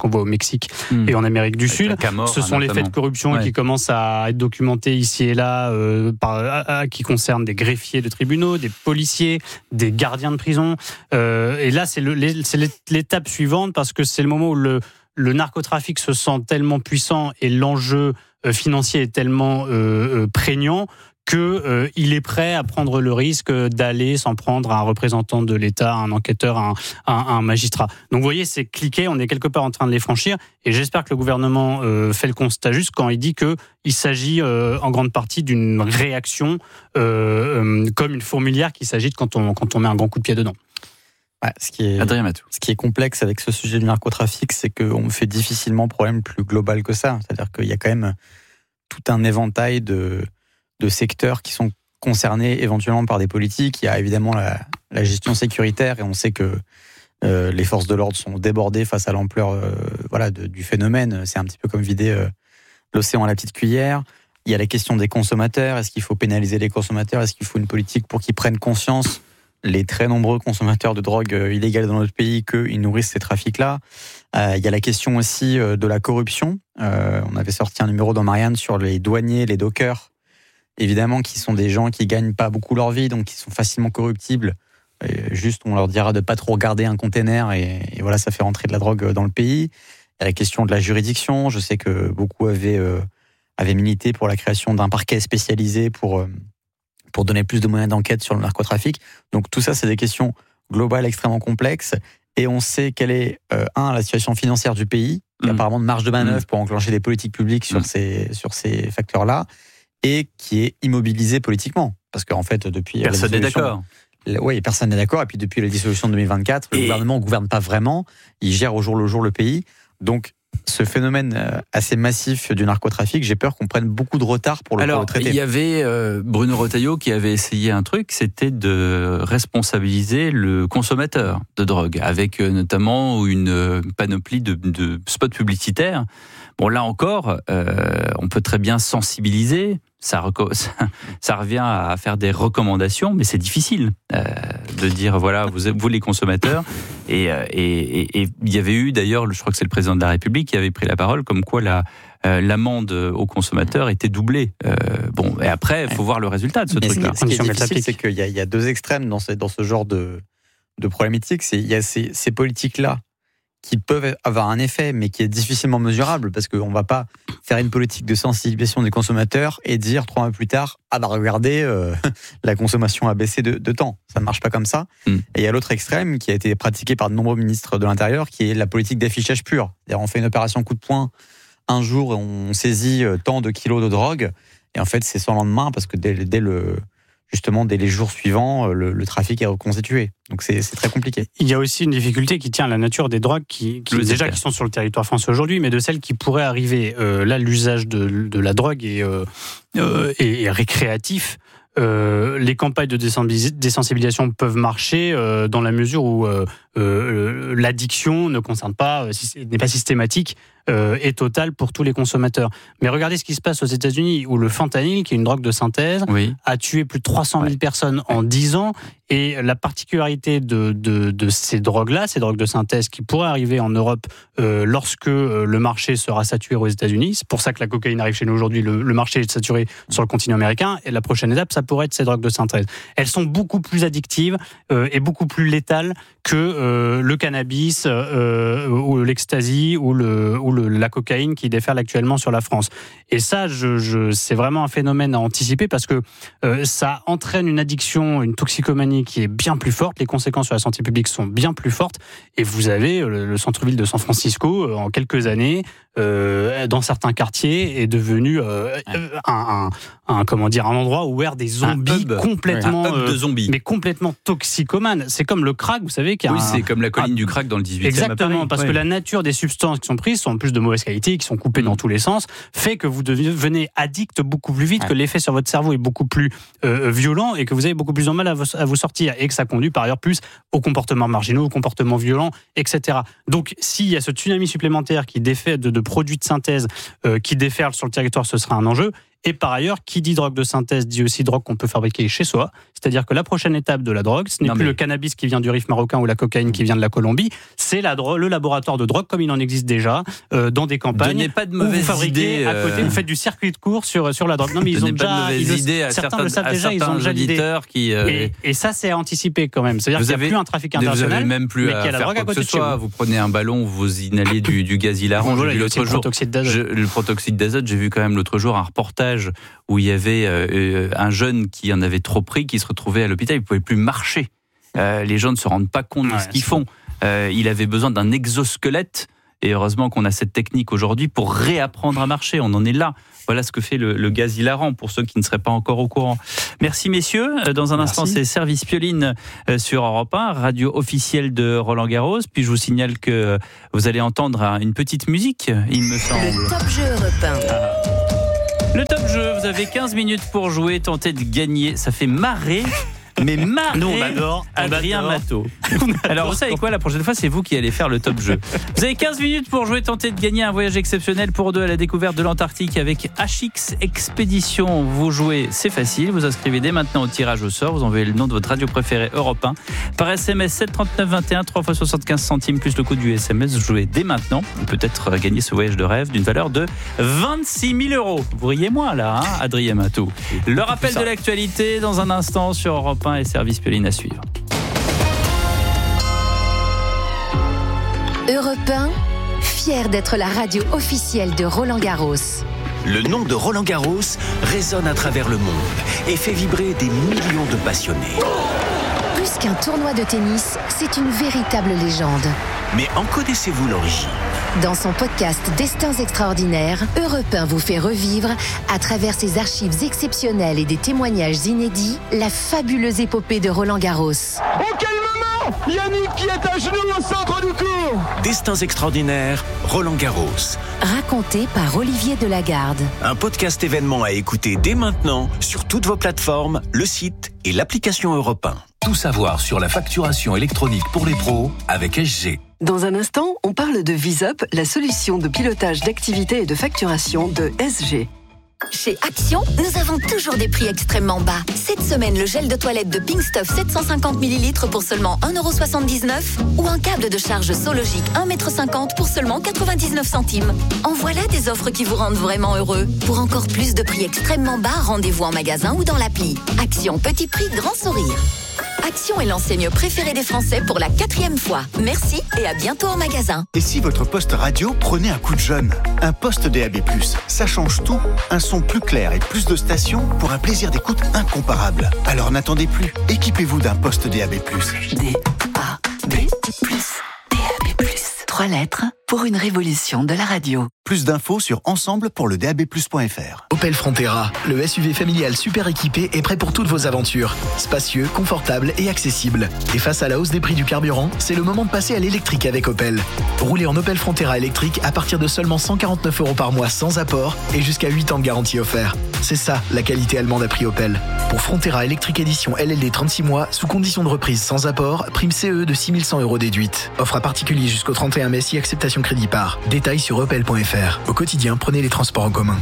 qu'on voit au Mexique mmh. et en Amérique du Avec Sud. Camorra, Ce sont notamment. les faits de corruption ouais. qui commencent à être documentés ici et là, euh, par, à, à, qui concernent des greffiers de tribunaux, des policiers, des gardiens de prison. Euh, et là, c'est, le, les, c'est l'étape suivante parce que c'est le moment où le, le narcotrafic se sent tellement puissant et l'enjeu euh, financier est tellement euh, euh, prégnant qu'il euh, est prêt à prendre le risque d'aller s'en prendre à un représentant de l'État, à un enquêteur, à un, à un magistrat. Donc vous voyez, c'est cliqué, on est quelque part en train de les franchir, et j'espère que le gouvernement euh, fait le constat juste quand il dit qu'il s'agit euh, en grande partie d'une réaction euh, euh, comme une fourmilière qui s'agite quand on, quand on met un grand coup de pied dedans. Ouais, ce, qui est, ce qui est complexe avec ce sujet du narcotrafic, c'est qu'on fait difficilement problème plus global que ça. C'est-à-dire qu'il y a quand même tout un éventail de... de secteurs qui sont concernés éventuellement par des politiques. Il y a évidemment la, la gestion sécuritaire et on sait que euh, les forces de l'ordre sont débordées face à l'ampleur euh, voilà, de, du phénomène. C'est un petit peu comme vider euh, l'océan à la petite cuillère. Il y a la question des consommateurs. Est-ce qu'il faut pénaliser les consommateurs ? Est-ce qu'il faut une politique pour qu'ils prennent conscience, les très nombreux consommateurs de drogue euh, illégales dans notre pays, qu'ils nourrissent ces trafics-là ? euh, Il y a la question aussi euh, de la corruption. Euh, on avait sorti un numéro dans Marianne sur les douaniers, les dockers, évidemment, qui sont des gens qui gagnent pas beaucoup leur vie, donc qui sont facilement corruptibles. Et juste, on leur dira de pas trop regarder un container et, et voilà, ça fait rentrer de la drogue dans le pays. Il y a la question de la juridiction. Je sais que beaucoup avaient, euh, avaient milité pour la création d'un parquet spécialisé pour, euh, pour donner plus de moyens d'enquête sur le narcotrafic. Donc tout ça, c'est des questions globales extrêmement complexes. Et on sait quelle est, euh, un, la situation financière du pays, qui mmh. a apparemment de marge de manœuvre mmh. pour enclencher des politiques publiques sur, mmh. ces, sur ces facteurs-là, et qui est immobilisé politiquement. Parce qu'en fait, depuis... Personne n'est d'accord. Oui, personne n'est d'accord. Et puis depuis la dissolution de deux mille vingt-quatre, le et... gouvernement ne gouverne pas vraiment. Il gère au jour le jour le pays. Donc, ce phénomène assez massif du narcotrafic, j'ai peur qu'on prenne beaucoup de retard pour le, Alors, pour le traiter. Il y avait euh, Bruno Retailleau qui avait essayé un truc, c'était de responsabiliser le consommateur de drogue, avec euh, notamment une panoplie de, de spots publicitaires. Bon, là encore, euh, on peut très bien sensibiliser. Ça, ça, ça revient à faire des recommandations, mais c'est difficile euh, de dire voilà, vous, vous les consommateurs. Et il et, et, et, y avait eu d'ailleurs, je crois que c'est le président de la République qui avait pris la parole, comme quoi la, euh, l'amende aux consommateurs était doublée. Euh, bon, et après, il faut voir le résultat de ce mais truc-là. Ce qui est difficile, c'est qu'il y a, il y a deux extrêmes dans ce, dans ce genre de, de problématique. C'est, il y a ces, ces politiques-là qui peuvent avoir un effet, mais qui est difficilement mesurable, parce qu'on ne va pas faire une politique de sensibilisation des consommateurs et dire trois mois plus tard, ah bah regardez, euh, la consommation a baissé de, de temps. Ça ne marche pas comme ça. Mm. Et il y a l'autre extrême qui a été pratiqué par de nombreux ministres de l'Intérieur, qui est la politique d'affichage pur. C'est-à-dire on fait une opération coup de poing, un jour on saisit tant de kilos de drogue, et en fait c'est sans lendemain, parce que dès, dès le... justement, dès les jours suivants, le, le trafic est reconstitué. Donc c'est, c'est très compliqué. Il y a aussi une difficulté qui tient à la nature des drogues qui, qui déjà qui sont sur le territoire français aujourd'hui, mais de celles qui pourraient arriver. Euh, là, l'usage de, de la drogue est, euh, euh, est, est récréatif. Euh, les campagnes de désensibilisation peuvent marcher euh, dans la mesure où euh, euh, l'addiction ne concerne pas, euh, n'est pas systématique euh, et totale pour tous les consommateurs. Mais regardez ce qui se passe aux États-Unis, où le fentanyl, qui est une drogue de synthèse, oui. a tué plus de trois cent mille ouais. personnes en dix ans. Et la particularité de, de, de ces drogues-là, ces drogues de synthèse qui pourraient arriver en Europe euh, lorsque euh, le marché sera saturé aux États-Unis, c'est pour ça que la cocaïne arrive chez nous aujourd'hui, le, le marché est saturé sur le continent américain, et la prochaine étape, ça pourrait être ces drogues de synthèse. Elles sont beaucoup plus addictives euh, et beaucoup plus létales que euh, le cannabis euh, ou l'ecstasy ou, le, ou le, la cocaïne qui déferle actuellement sur la France. Et ça, je, je, c'est vraiment un phénomène à anticiper parce que euh, ça entraîne une addiction, une toxicomanie qui est bien plus forte, les conséquences sur la santé publique sont bien plus fortes, et vous avez le, le centre-ville de San Francisco, en quelques années, euh, dans certains quartiers, est devenu euh, un, un, un, comment dire, un endroit où errent des zombies complètement, un hub de zombies. Euh, mais complètement toxicomanes. C'est comme le crack, vous savez, qui a oui, un, c'est comme la colline un, du crack dans le dix-huitième. Exactement, parce ouais. que la nature des substances qui sont prises sont en plus de mauvaise qualité, qui sont coupées mmh. dans tous les sens, fait que vous devenez addict beaucoup plus vite, ouais. que l'effet sur votre cerveau est beaucoup plus euh, violent et que vous avez beaucoup plus de mal à vous, à vous sortir, et que ça conduit par ailleurs plus aux comportements marginaux, aux comportements violents, et cetera. Donc, s'il y a ce tsunami supplémentaire qui défait de, de produits de synthèse euh, qui déferlent sur le territoire, ce sera un enjeu. Et par ailleurs, qui dit drogue de synthèse dit aussi drogue qu'on peut fabriquer chez soi. C'est-à-dire que la prochaine étape de la drogue, ce n'est non plus mais... le cannabis qui vient du Rif marocain ou la cocaïne qui vient de la Colombie, c'est la dro- le laboratoire de drogue comme il en existe déjà euh, dans des campagnes. Donnez pas de mauvaises où vous fabriquez idées, à côté, euh... vous faites du circuit de cours sur sur la drogue. Non mais ils ont déjà pas de mauvaises ils idées le, à certains, certains le savent à déjà, ils ont déjà l'idée. Qui, euh... et, et ça c'est anticipé quand même. C'est-à-dire vous qu'il n'y avez, a plus un trafic international, vous avez même plus mais à qu'il y a la faire drogue quoi à côté que ce soit. de chez vous. Vous prenez un ballon, vous inhalez du, du gaz hilarant. Voilà, j'ai vu l'autre le jour, protoxyde d'azote. je, le protoxyde d'azote. J'ai vu quand même l'autre jour un reportage où il y avait euh, un jeune qui en avait trop pris, qui se retrouvait à l'hôpital, il ne pouvait plus marcher. Euh, les gens ne se rendent pas compte de ouais, ce qu'ils font. Euh, il avait besoin d'un exosquelette. Et heureusement qu'on a cette technique aujourd'hui pour réapprendre à marcher. On en est là. Voilà ce que fait le, le gaz hilarant pour ceux qui ne seraient pas encore au courant. Merci messieurs. Dans un Merci. instant, c'est Service Pioline sur Europe un, radio officielle de Roland Garros. Puis je vous signale que vous allez entendre une petite musique, il me semble. Le Top Jeu Europe un. Le Top Jeu, vous avez quinze minutes pour jouer, tenter de gagner. Ça fait marrer. Mais marrer Nous, on adore, on Adrien adore. Matteau. Alors vous savez quoi, la prochaine fois c'est vous qui allez faire le top jeu. Vous avez quinze minutes pour jouer, tenter de gagner un voyage exceptionnel pour deux à la découverte de l'Antarctique avec H X Expédition. Vous jouez, c'est facile, vous inscrivez dès maintenant au tirage au sort, vous envoyez le nom de votre radio préférée Europe un par S M S sept trente-neuf vingt et un, trois fois soixante-quinze centimes plus le coût du S M S. Vous jouez dès maintenant, peut-être gagner ce voyage de rêve d'une valeur de vingt-six mille euros. Vous riez moins là, hein, Adrien Matteau. Le rappel de l'actualité dans un instant sur Europe un et Service Pioline à suivre. Europe un, fier d'être la radio officielle de Roland Garros. Le nom de Roland Garros résonne à travers le monde et fait vibrer des millions de passionnés. Plus qu'un tournoi de tennis, c'est une véritable légende. Mais en connaissez-vous l'origine ? Dans son podcast Destins extraordinaires, Europe un vous fait revivre, à travers ses archives exceptionnelles et des témoignages inédits, la fabuleuse épopée de Roland Garros. Oh quel moment ! Yannick qui est à genoux au centre du court. Destins extraordinaires, Roland Garros. Raconté par Olivier Delagarde. Un podcast événement à écouter dès maintenant sur toutes vos plateformes, le site et l'application Europe un. Tout savoir sur la facturation électronique pour les pros avec S G. Dans un instant, on parle de VisUp, la solution de pilotage d'activité et de facturation de S G. Chez Action, nous avons toujours des prix extrêmement bas. Cette semaine, le gel de toilette de Pink Stuff sept cent cinquante millilitres pour seulement un euro soixante-dix-neuf ou un câble de charge Sologic un mètre cinquante pour seulement quatre-vingt-dix-neuf centimes. En voilà des offres qui vous rendent vraiment heureux. Pour encore plus de prix extrêmement bas, rendez-vous en magasin ou dans l'appli. Action, petit prix, grand sourire. Action est l'enseigne préférée des Français pour la quatrième fois. Merci et à bientôt en magasin. Et si votre poste radio prenait un coup de jeune ? Un poste D A B plus, ça change tout. Un son plus clair et plus de stations pour un plaisir d'écoute incomparable. Alors n'attendez plus, équipez-vous d'un poste D A B plus. D A B plus, D A B plus. Trois lettres pour une révolution de la radio. Plus d'infos sur ensemble pour le D A B plus point F R. Opel Frontera, le S U V familial super équipé est prêt pour toutes vos aventures. Spacieux, confortable et accessible. Et face à la hausse des prix du carburant, c'est le moment de passer à l'électrique avec Opel. Roulez en Opel Frontera électrique à partir de seulement cent quarante-neuf euros par mois sans apport et jusqu'à huit ans de garantie offert. C'est ça, la qualité allemande à prix Opel. Pour Frontera électrique édition L L D trente-six mois, sous condition de reprise sans apport, prime C E de six mille cent euros déduite. Offre à particulier jusqu'au trente et un mai si acceptation crédit par. Détails sur opel point F R. Au quotidien, prenez les transports en commun.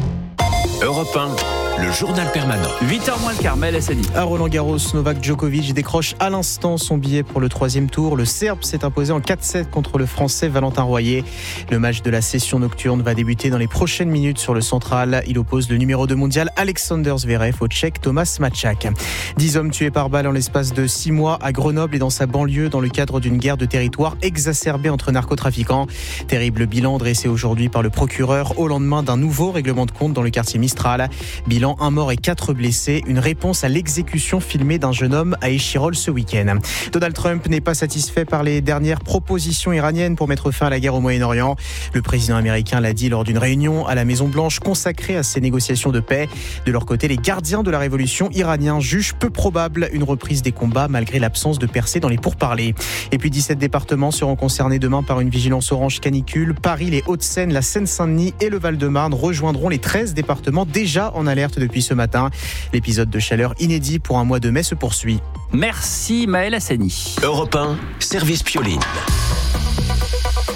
Europe un, le journal permanent. huit heures moins le quart, Mel Hassani. À Roland Garros, Novak Djokovic décroche à l'instant son billet pour le troisième tour. Le Serbe s'est imposé en quatre sept contre le Français Valentin Royer. Le match de la session nocturne va débuter dans les prochaines minutes sur le central. Il oppose le numéro deux mondial Alexander Zverev au Tchèque Thomas Matchak. Dix hommes tués par balle en l'espace de six mois à Grenoble et dans sa banlieue dans le cadre d'une guerre de territoire exacerbée entre narcotrafiquants. Terrible bilan dressé aujourd'hui par le procureur au lendemain d'un nouveau règlement de compte dans le quartier Mistral. Bilan un mort et quatre blessés. Une réponse à l'exécution filmée d'un jeune homme à Échirol ce week-end. Donald Trump n'est pas satisfait par les dernières propositions iraniennes pour mettre fin à la guerre au Moyen-Orient. Le président américain l'a dit lors d'une réunion à la Maison-Blanche consacrée à ces négociations de paix. De leur côté, les gardiens de la révolution iraniens jugent peu probable une reprise des combats malgré l'absence de percées dans les pourparlers. Et puis dix-sept départements seront concernés demain par une vigilance orange canicule. Paris, les Hauts-de-Seine, la Seine-Saint-Denis et le Val-de-Marne rejoindront les treize départements déjà en alerte depuis ce matin. L'épisode de chaleur inédit pour un mois de mai se poursuit. Merci Maël Hassani. Europe un, service Pioline.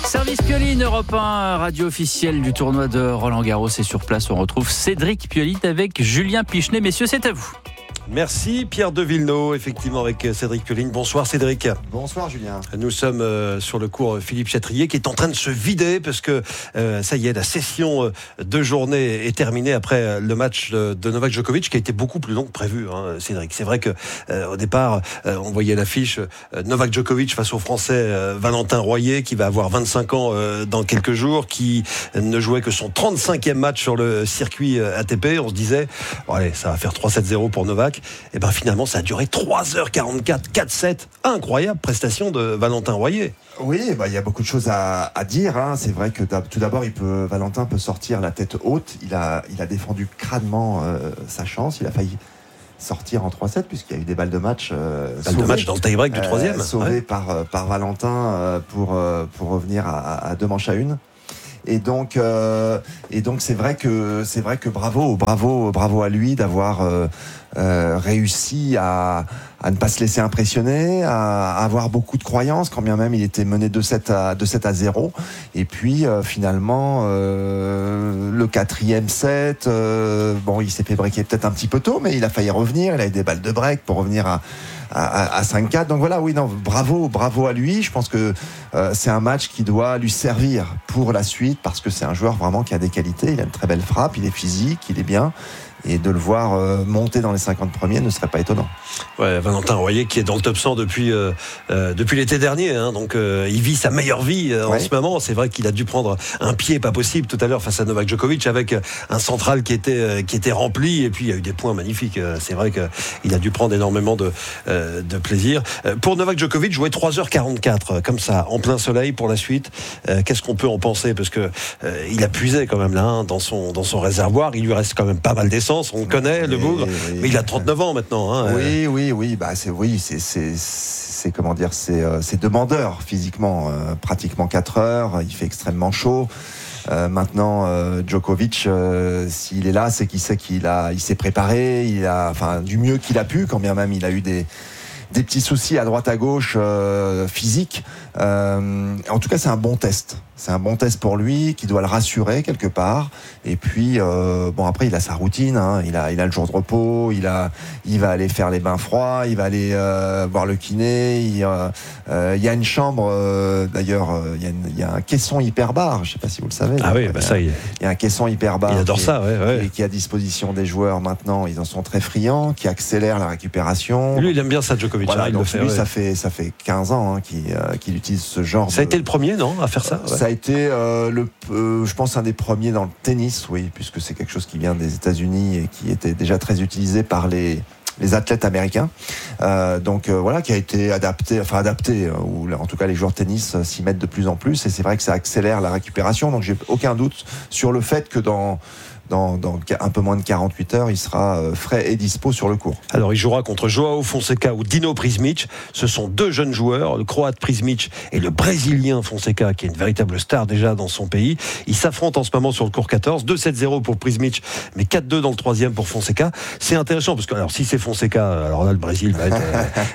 Service Pioline, Europe un, radio officielle du tournoi de Roland-Garros. Et sur place, on retrouve Cédric Pioline avec Julien Pichenet. Messieurs, c'est à vous. Merci Pierre de Villeneuve, effectivement avec Cédric Pioline. Bonsoir Cédric. Bonsoir Julien. Nous sommes euh, sur le cours Philippe Chatrier qui est en train de se vider parce que euh, ça y est, la session de journée est terminée après le match de, de Novak Djokovic qui a été beaucoup plus long que prévu, hein, Cédric. C'est vrai que euh, au départ, euh, on voyait l'affiche euh, Novak Djokovic face au Français euh, Valentin Royer qui va avoir vingt-cinq ans euh, dans quelques jours, qui ne jouait que son trente-cinquième match sur le circuit euh, A T P. On se disait, bon, allez, ça va faire trois sept zéro pour Novak. Et ben finalement ça a duré trois heures quarante-quatre, quatre sept, incroyable prestation de Valentin Royer. Oui, bah, il y a beaucoup de choses à, à dire, hein. C'est vrai que tout d'abord il peut, Valentin peut sortir la tête haute, il a, il a défendu crânement euh, sa chance, il a failli sortir en trois sept puisqu'il y a eu des balles de match euh, balles sauvées, de match dans le tie-break du troisième, euh, sauvées ouais. par, par Valentin euh, pour, euh, pour revenir à, à deux manches à une. Et donc, euh, et donc c'est vrai que c'est vrai que bravo, bravo, bravo à lui d'avoir euh, euh, réussi à, à ne pas se laisser impressionner, à, à avoir beaucoup de croyances, quand bien même il était mené deux sept à zéro. Et puis euh, finalement, euh, le quatrième set, euh, bon, il s'est fait breaker peut-être un petit peu tôt, mais il a failli revenir. Il a eu des balles de break pour revenir à à, à cinq quatre. Donc voilà, oui, non, bravo, bravo à lui. Je pense que euh, c'est un match qui doit lui servir pour la suite parce que c'est un joueur vraiment qui a des qualités. Il a une très belle frappe, il est physique, il est bien. Et de le voir euh, monter dans les cinquante premiers ne serait pas étonnant. Ouais, Valentin Royer qui est dans le top cent depuis euh, euh, depuis l'été dernier, hein, donc euh, il vit sa meilleure vie euh, ouais. en ce moment. C'est vrai qu'il a dû prendre un pied pas possible tout à l'heure face à Novak Djokovic avec un central qui était euh, qui était rempli et puis il y a eu des points magnifiques. C'est vrai qu'il a dû prendre énormément de euh, de plaisir. Pour Novak Djokovic, jouer trois heures quarante-quatre comme ça en plein soleil pour la suite. Euh, qu'est-ce qu'on peut en penser parce que euh, il a puisé quand même là hein, dans son dans son réservoir. Il lui reste quand même pas mal d'essence. On le connaît, oui, le bougre, oui, mais il a trente-neuf ans maintenant. Hein. Oui, oui, oui. Bah, c'est, oui, c'est, c'est, c'est comment dire, c'est, euh, c'est demandeur physiquement, euh, pratiquement quatre heures. Il fait extrêmement chaud. Euh, maintenant, euh, Djokovic, euh, s'il est là, c'est qu'il sait qu'il a, il s'est préparé, il a, enfin, du mieux qu'il a pu, quand bien même il a eu des. des petits soucis à droite à gauche euh, physiques. Euh, en tout cas, c'est un bon test. C'est un bon test pour lui qui doit le rassurer quelque part. Et puis, euh, bon, après, il a sa routine. Hein. Il a, il a le jour de repos. Il a, il va aller faire les bains froids. Il va aller euh, voir le kiné. Il, euh, euh, il y a une chambre. Euh, d'ailleurs, euh, il, y a une, il y a un caisson hyperbar. Je ne sais pas si vous le savez. Ah oui, bah ça y est. Il y a un caisson hyperbar. Il adore ça, ouais, ouais. Et qui est à disposition des joueurs maintenant. Ils en sont très friands, qui accélère la récupération. Lui, il aime bien ça, Djokovic. Voilà, hein, il donc le fait, lui, ouais. ça fait ça fait quinze ans hein, qu'il, euh, qu'il utilise ce genre. Ça a de... été le premier, non, à faire ça. Ouais. Ça a été euh, le, euh, je pense, un des premiers dans le tennis, oui, puisque c'est quelque chose qui vient des États-Unis et qui était déjà très utilisé par les les athlètes américains. Euh, donc euh, voilà, qui a été adapté, enfin adapté, ou en tout cas les joueurs de tennis s'y mettent de plus en plus. Et c'est vrai que ça accélère la récupération. Donc j'ai aucun doute sur le fait que dans Dans, dans un peu moins de quarante-huit heures, il sera frais et dispo sur le court. Alors, il jouera contre Joao Fonseca ou Dino Prismic. Ce sont deux jeunes joueurs, le Croate Prismic et le Brésilien Fonseca, qui est une véritable star déjà dans son pays. Ils s'affrontent en ce moment sur le court quatorze. deux sept zéro pour Prismic, mais quatre deux dans le troisième pour Fonseca. C'est intéressant parce que, alors, si c'est Fonseca, alors là, le Brésil va, être,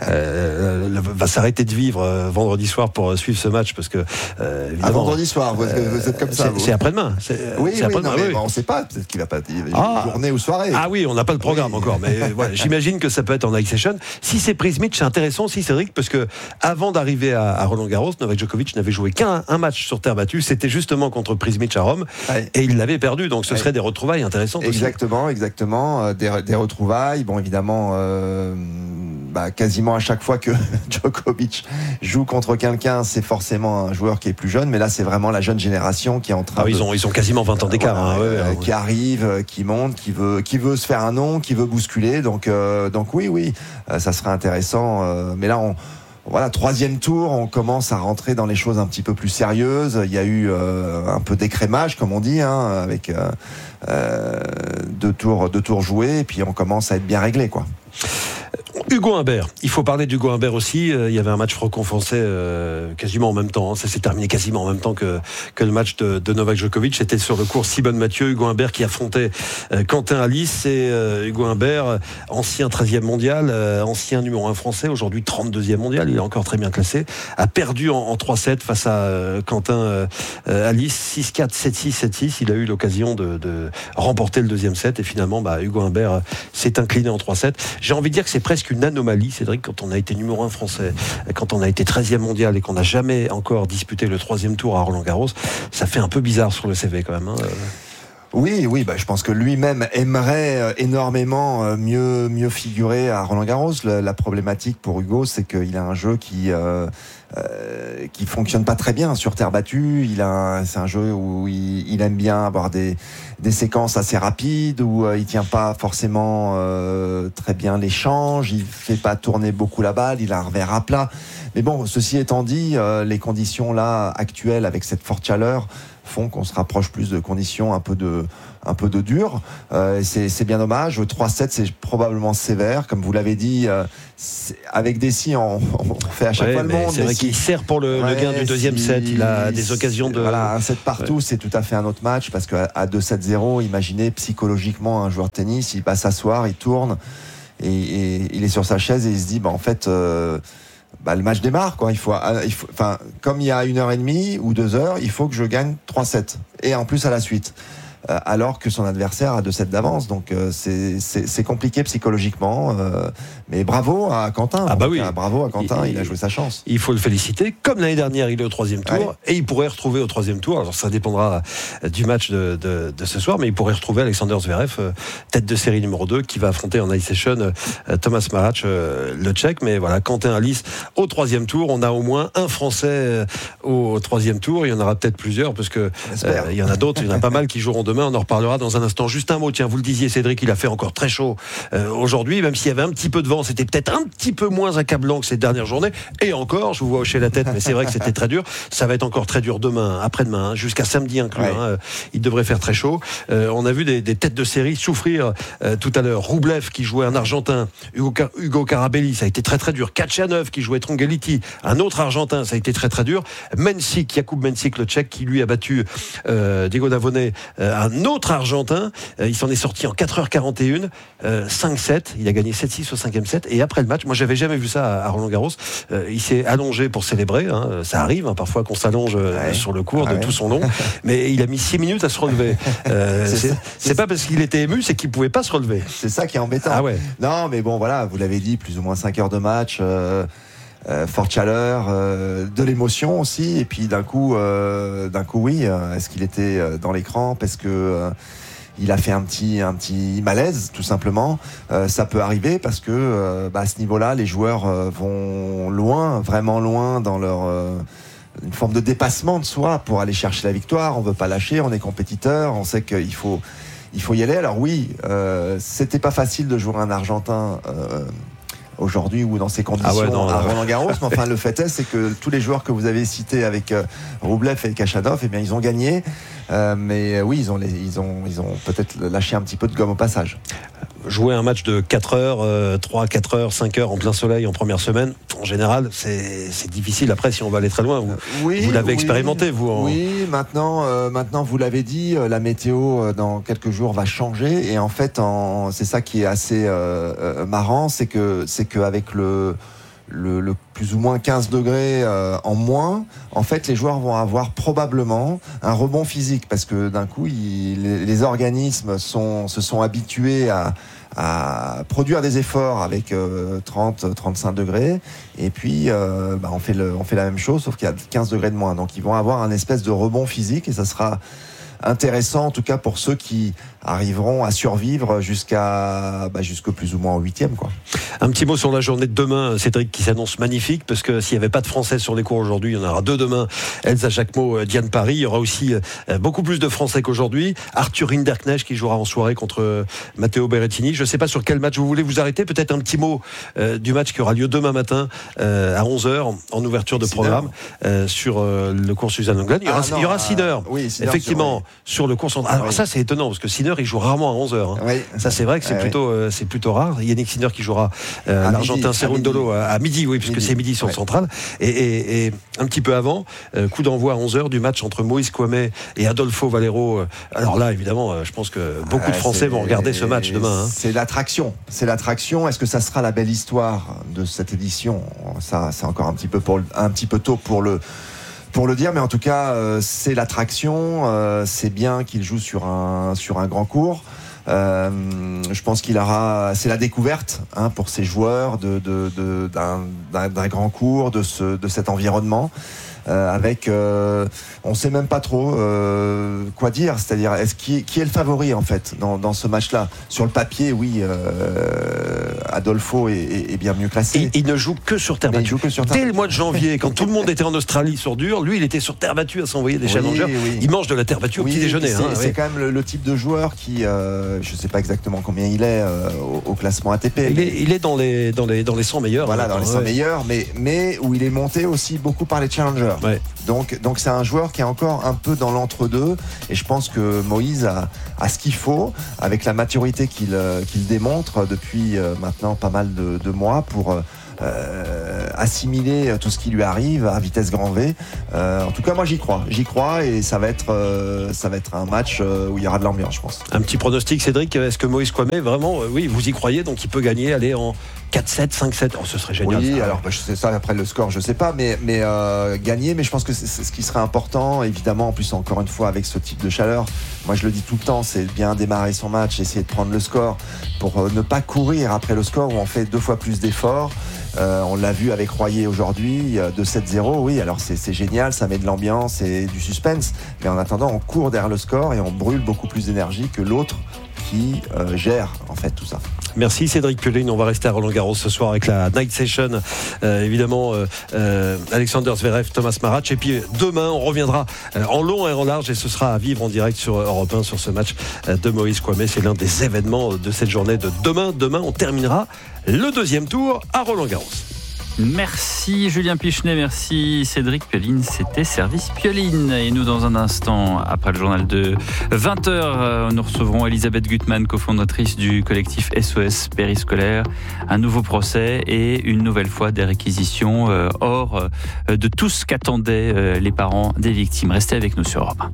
euh, euh, va s'arrêter de vivre euh, vendredi soir pour suivre ce match parce que, euh, évidemment. À vendredi soir, vous, euh, vous êtes comme ça. C'est, vous. c'est après-demain. C'est, oui, c'est oui, après-demain. Non, mais oui. On ne sait pas. Peut-être qu'il va pas dire ah. journée ou soirée. Ah oui, on n'a pas le programme oui. encore, mais voilà, j'imagine que ça peut être en night session. Si c'est Prismic, c'est intéressant aussi, Cédric, parce que avant d'arriver à, à Roland-Garros, Novak Djokovic n'avait joué qu'un un match sur terre battue. C'était justement contre Prismic à Rome, ouais. et il l'avait perdu. Donc ce ouais. serait des retrouvailles intéressantes. Exactement, aussi. exactement, euh, des, des retrouvailles. Bon, évidemment. Euh, Bah, quasiment à chaque fois que Djokovic joue contre quelqu'un, c'est forcément un joueur qui est plus jeune, mais là c'est vraiment la jeune génération qui est en train ah, de... Ils ont, ils ont quasiment vingt ans d'écart. Euh, hein, ouais, ouais, euh, ouais. Qui arrive, qui monte, qui veut, qui veut se faire un nom, qui veut bousculer, donc, euh, donc oui, oui, euh, ça serait intéressant, euh, mais là on... Voilà, troisième tour, on commence à rentrer dans les choses un petit peu plus sérieuses. Il y a eu euh, un peu d'écrémage, comme on dit, hein, avec euh, euh, deux tours, deux tours joués, et puis on commence à être bien réglé, quoi. Hugo Humbert, il faut parler d'Hugo Humbert aussi. Il y avait un match franco-français euh, quasiment en même temps. Ça s'est terminé quasiment en même temps que, que le match de, de Novak Djokovic. C'était sur le cours Simone Mathieu, Hugo Humbert qui affrontait euh, Quentin Alice. Et euh, Hugo Humbert, ancien treizième mondial, euh, ancien numéro un français, aujourd'hui trente-deuxième mondial, il est encore très bien classé, a perdu en, en trois sept face à euh, Quentin euh, Alice, six quatre, sept six, sept six. Il a eu l'occasion de, de remporter le deuxième set et finalement bah, Hugo Humbert euh, s'est incliné en trois sept. J'ai envie de dire que c'est presque une anomalie, Cédric, quand on a été numéro un français, quand on a été treizième mondial et qu'on n'a jamais encore disputé le troisième tour à Roland-Garros, ça fait un peu bizarre sur le C V quand même. Hein. Oui, oui, bah, je pense que lui-même aimerait énormément mieux, mieux figurer à Roland-Garros. La, la problématique pour Hugo, c'est qu'il a un jeu qui, euh, euh, qui fonctionne pas très bien sur terre battue. Il a, c'est un jeu où il, il aime bien avoir des, des séquences assez rapides, où euh, il tient pas forcément euh, très bien l'échange. Il fait pas tourner beaucoup la balle. Il a un revers à plat. Mais bon, ceci étant dit, euh, les conditions là actuelles avec cette forte chaleur font qu'on se rapproche plus de conditions un peu de un peu de dur. Euh, c'est, c'est bien dommage. Au trois sept, c'est probablement sévère, comme vous l'avez dit. Euh, avec Dessy, on, on fait à chaque ouais, fois le monde. C'est vrai qu'il sert pour le, ouais, le gain du deuxième si, set. Il a des occasions de. Voilà, un set partout, ouais. C'est tout à fait un autre match parce qu'à à deux sept zéro, imaginez psychologiquement un joueur de tennis, il va s'asseoir, il tourne et, et il est sur sa chaise et il se dit, bah en fait. Euh, Bah, le match démarre, quoi. Il faut, il faut, enfin, comme il y a une heure et demie ou deux heures, il faut que je gagne trois sept et en plus à la suite. Euh, alors que son adversaire a deux sept d'avance, donc euh, c'est, c'est, c'est compliqué psychologiquement. Euh, mais bravo à Quentin. Ah bah oui. Cas, bravo à Quentin, il, il a joué sa chance. Il faut le féliciter. Comme l'année dernière, il est au troisième tour ouais. Et il pourrait retrouver au troisième tour. Alors ça dépendra du match de, de, de ce soir, mais il pourrait retrouver Alexander Zverev, euh, tête de série numéro deux, qui va affronter en ice session euh, Thomas Marach, euh, le Tchèque. Mais voilà, Quentin Alice au troisième tour. On a au moins un Français euh, au troisième tour. Il y en aura peut-être plusieurs parce que euh, il y en a d'autres. Il y en a pas mal qui joueront demain. On en reparlera dans un instant. Juste un mot, tiens, vous le disiez, Cédric, il a fait encore très chaud euh, aujourd'hui, même s'il y avait un petit peu de vent, c'était peut-être un petit peu moins accablant que ces dernières journées. Et encore, je vous vois hocher la tête, mais c'est vrai que c'était très dur. Ça va être encore très dur demain, après-demain, hein, jusqu'à samedi inclus. Ouais. Hein, il devrait faire très chaud. Euh, on a vu des, des têtes de série souffrir euh, tout à l'heure. Roublev qui jouait un Argentin, Hugo, Hugo Carabelli, ça a été très très dur. Kachanov qui jouait Trongeliti, un autre Argentin, ça a été très très dur. Mensik, Jakub Mensik, le Tchèque, qui lui a battu euh, Diego Navone, euh, un autre Argentin. Euh, il s'en est sorti en quatre heures quarante et une, euh, cinq sept. Il a gagné sept six au cinquième set. Et après le match, moi j'avais jamais vu ça à, à Roland-Garros. Euh, il s'est allongé pour célébrer. Hein. Ça arrive hein, parfois qu'on s'allonge euh, ouais. sur le court ah de ouais. tout son long. Mais il a mis six minutes à se relever. Euh, c'est, c'est, c'est, c'est pas parce qu'il était ému, c'est qu'il pouvait pas se relever. C'est ça qui est embêtant. Ah ouais. Non, mais bon, voilà, vous l'avez dit, plus ou moins cinq heures de match. Euh... Euh, forte chaleur, euh, de l'émotion aussi, et puis d'un coup, euh, d'un coup, oui. Euh, est-ce qu'il était dans l'écran parce que euh, il a fait un petit, un petit malaise, tout simplement. Euh, ça peut arriver parce que, euh, bah, à ce niveau-là, les joueurs euh, vont loin, vraiment loin dans leur euh, une forme de dépassement de soi pour aller chercher la victoire. On veut pas lâcher, on est compétiteur, on sait qu'il faut, il faut y aller. Alors oui, euh, c'était pas facile de jouer un Argentin. Euh, aujourd'hui ou dans ces conditions ah ouais, non, à Roland-Garros, mais enfin le fait est c'est que tous les joueurs que vous avez cités avec euh, Roublev et Kachanov, eh bien ils ont gagné, euh, mais oui ils ont, les, ils ont, ils ont peut-être lâché un petit peu de gomme au passage. Jouer un match de quatre heures, euh, trois, quatre heures, cinq heures en plein soleil en première semaine, en général, c'est, c'est difficile après si on va aller très loin. Vous, oui, vous l'avez oui, expérimenté, vous en... Oui, maintenant, euh, maintenant vous l'avez dit, la météo euh, dans quelques jours va changer et en fait, en, c'est ça qui est assez euh, euh, marrant, c'est que c'est qu'avec le Le, le plus ou moins quinze degrés euh, en moins, en fait, les joueurs vont avoir probablement un rebond physique parce que d'un coup, il, les, les organismes sont, se sont habitués à, à produire des efforts avec euh, trente à trente-cinq degrés et puis euh, bah, on, fait le, on fait la même chose sauf qu'il y a quinze degrés de moins. Donc, ils vont avoir un espèce de rebond physique et ça sera intéressant en tout cas pour ceux qui arriveront à survivre jusqu'à bah, jusqu'au plus ou moins au huitième quoi. Un petit mot sur la journée de demain, Cédric, qui s'annonce magnifique parce que s'il n'y avait pas de Français sur les cours aujourd'hui, il y en aura deux demain. Elsa Jacquemot, Diane Paris. Il y aura aussi beaucoup plus de Français qu'aujourd'hui. Arthur Hinderknecht qui jouera en soirée contre Matteo Berrettini. Je ne sais pas sur quel match vous voulez vous arrêter. Peut-être un petit mot euh, du match qui aura lieu demain matin euh, à onze heures en ouverture de programme euh, sur euh, le cours Suzanne Lenglen. Il y aura, ah, non, il y aura Sinner. Euh, oui, Sinner, effectivement. sur le cours central. Alors oui. ça, c'est étonnant, parce que Sinner, il joue rarement à onze heures. Hein. Oui. Ça, c'est vrai que c'est, oui. plutôt, euh, c'est plutôt rare. Yannick Sinner qui jouera euh, l'Argentin Cerundolo à, à midi, oui, puisque midi. c'est midi sur oui. le central. Et, et, et un petit peu avant, euh, coup d'envoi à onze heures du match entre Moïse Kouamé et Adolfo Valero. Alors là, évidemment, je pense que beaucoup ah, de Français vont regarder ce match demain. Hein. C'est l'attraction. C'est l'attraction. Est-ce que ça sera la belle histoire de cette édition ? Ça, c'est encore un petit peu, pour, un petit peu tôt pour le... Pour le dire, mais en tout cas, euh, c'est l'attraction. Euh, c'est bien qu'il joue sur un sur un grand court. Euh, je pense qu'il aura, c'est la découverte hein, pour ces joueurs de, de, de d'un, d'un, d'un grand court, de ce de cet environnement. Euh, avec, euh, on sait même pas trop euh, quoi dire. C'est-à-dire, est-ce qui, qui est le favori en fait dans, dans ce match-là ? Sur le papier, oui, euh, Adolfo est, est, est bien mieux classé. Il, il ne joue que sur terre battue. Dès le mois de janvier, quand tout le monde était en Australie sur dur, lui, il était sur terre battue à s'envoyer des oui, challengers. Oui. Il mange de la terre battue oui, au petit déjeuner. C'est, hein, c'est oui. quand même le, le type de joueur qui, euh, je sais pas exactement combien il est euh, au, au classement A T P. Il est, il est dans les dans les dans les cent meilleurs. Voilà, dans les cent ouais. meilleurs, mais mais où il est monté aussi beaucoup par les challengers. Ouais. Donc, donc c'est un joueur qui est encore un peu dans l'entre-deux et je pense que Moïse a, a ce qu'il faut avec la maturité qu'il, qu'il démontre depuis maintenant pas mal de, de mois pour euh, assimiler tout ce qui lui arrive à vitesse grand V. Euh, en tout cas, moi j'y crois, j'y crois et ça va être, euh, ça va être un match où il y aura de l'ambiance, je pense. Un petit pronostic, Cédric, est-ce que Moïse Kouamé vraiment, euh, oui, vous y croyez, donc il peut gagner, aller en quatre sept, cinq sept, oh, ce serait génial. Oui, ça. alors bah, je sais ça après le score, je sais pas, mais, mais euh, gagner, mais je pense que c'est, c'est ce qui serait important, évidemment, en plus encore une fois avec ce type de chaleur. Moi je le dis tout le temps, c'est bien démarrer son match, essayer de prendre le score pour euh, ne pas courir après le score où on fait deux fois plus d'efforts. Euh, on l'a vu avec Royer aujourd'hui, euh, deux sept zéro, oui, alors c'est, c'est génial, ça met de l'ambiance et du suspense, mais en attendant on court derrière le score et on brûle beaucoup plus d'énergie que l'autre qui euh, gère en fait tout ça. Merci Cédric Pioline, on va rester à Roland-Garros ce soir avec la Night Session, euh, évidemment euh, euh, Alexander Zverev, Thomas Marach, et puis demain on reviendra euh, en long et en large et ce sera à vivre en direct sur Europe un sur ce match euh, de Moïse Kouamé. C'est l'un des événements de cette journée de demain. Demain on terminera le deuxième tour à Roland-Garros. Merci Julien Pichenet, merci Cédric Pioline, c'était Service Pioline. Et nous dans un instant, après le journal de vingt heures, nous recevrons Elisabeth Gutmann, cofondatrice du collectif S O S Périscolaire. Un nouveau procès et une nouvelle fois des réquisitions euh, hors euh, de tout ce qu'attendaient euh, les parents des victimes. Restez avec nous sur Europe un.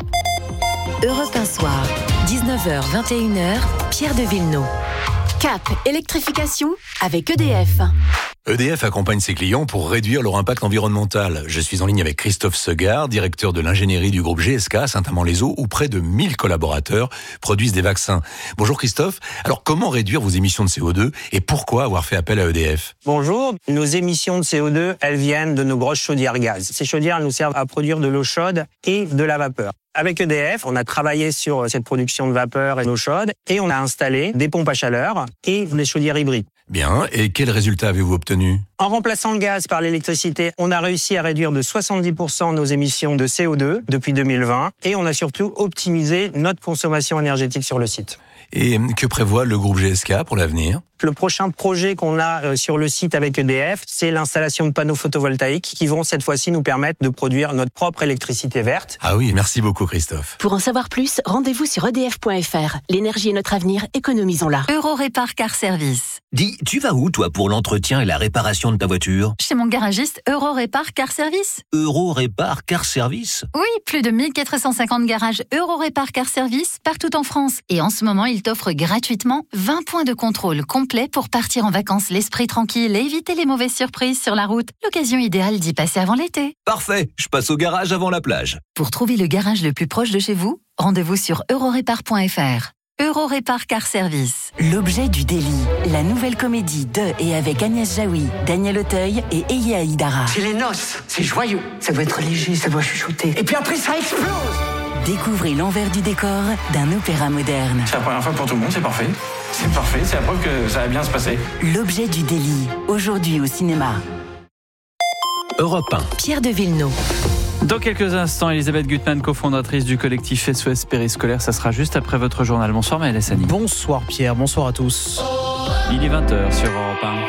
Europe un soir, dix-neuf heures vingt et une heures, Pierre de Villeneuve. Cap, électrification avec E D F. E D F accompagne ses clients pour réduire leur impact environnemental. Je suis en ligne avec Christophe Segard, directeur de l'ingénierie du groupe G S K à Saint-Amand-les-Eaux, où près de mille collaborateurs produisent des vaccins. Bonjour Christophe. Alors comment réduire vos émissions de C O deux et pourquoi avoir fait appel à E D F ? Bonjour. Nos émissions de C O deux, elles viennent de nos grosses chaudières gaz. Ces chaudières nous servent à produire de l'eau chaude et de la vapeur. Avec E D F, on a travaillé sur cette production de vapeur et d'eau chaude et on a installé des pompes à chaleur et des chaudières hybrides. Bien, et quels résultats avez-vous obtenus ? En remplaçant le gaz par l'électricité, on a réussi à réduire de soixante-dix pour cent nos émissions de C O deux depuis deux mille vingt et on a surtout optimisé notre consommation énergétique sur le site. Et que prévoit le groupe G S K pour l'avenir ? Le prochain projet qu'on a sur le site avec E D F, c'est l'installation de panneaux photovoltaïques qui vont cette fois-ci nous permettre de produire notre propre électricité verte. Ah oui, merci beaucoup Christophe. Pour en savoir plus, rendez-vous sur e d f point f r. L'énergie est notre avenir, économisons-la. Eurorépar Car Service. Dis, tu vas où toi pour l'entretien et la réparation de ta voiture ? Chez mon garagiste Eurorépar Car Service. Eurorépar Car Service ? Oui, plus de mille quatre cent cinquante garages Eurorépar Car Service partout en France. Et en ce moment, il t'offre gratuitement vingt points de contrôle complet pour partir en vacances l'esprit tranquille et éviter les mauvaises surprises sur la route. L'occasion idéale d'y passer avant l'été. Parfait, je passe au garage avant la plage. Pour trouver le garage le plus proche de chez vous, rendez-vous sur eurorépar point f r. Eurorépar Car Service. L'objet du délit, la nouvelle comédie de et avec Agnès Jaoui, Daniel Auteuil et Eya Aïdara. C'est les noces, c'est joyeux. Ça doit être léger, ça doit chuchoter. Et puis après, ça explose. Découvrez l'envers du décor d'un opéra moderne. C'est la première fois pour tout le monde, c'est parfait. C'est parfait, c'est la preuve que ça va bien se passer. L'objet du délit, aujourd'hui au cinéma. Europe un. Pierre de Villeneuve. Dans quelques instants, Elisabeth Gutmann, cofondatrice du collectif S O S Périscolaire. Ça sera juste après votre journal. Bonsoir Maël Hassani. Bonsoir Pierre, bonsoir à tous. Il est vingt heures sur Europe un.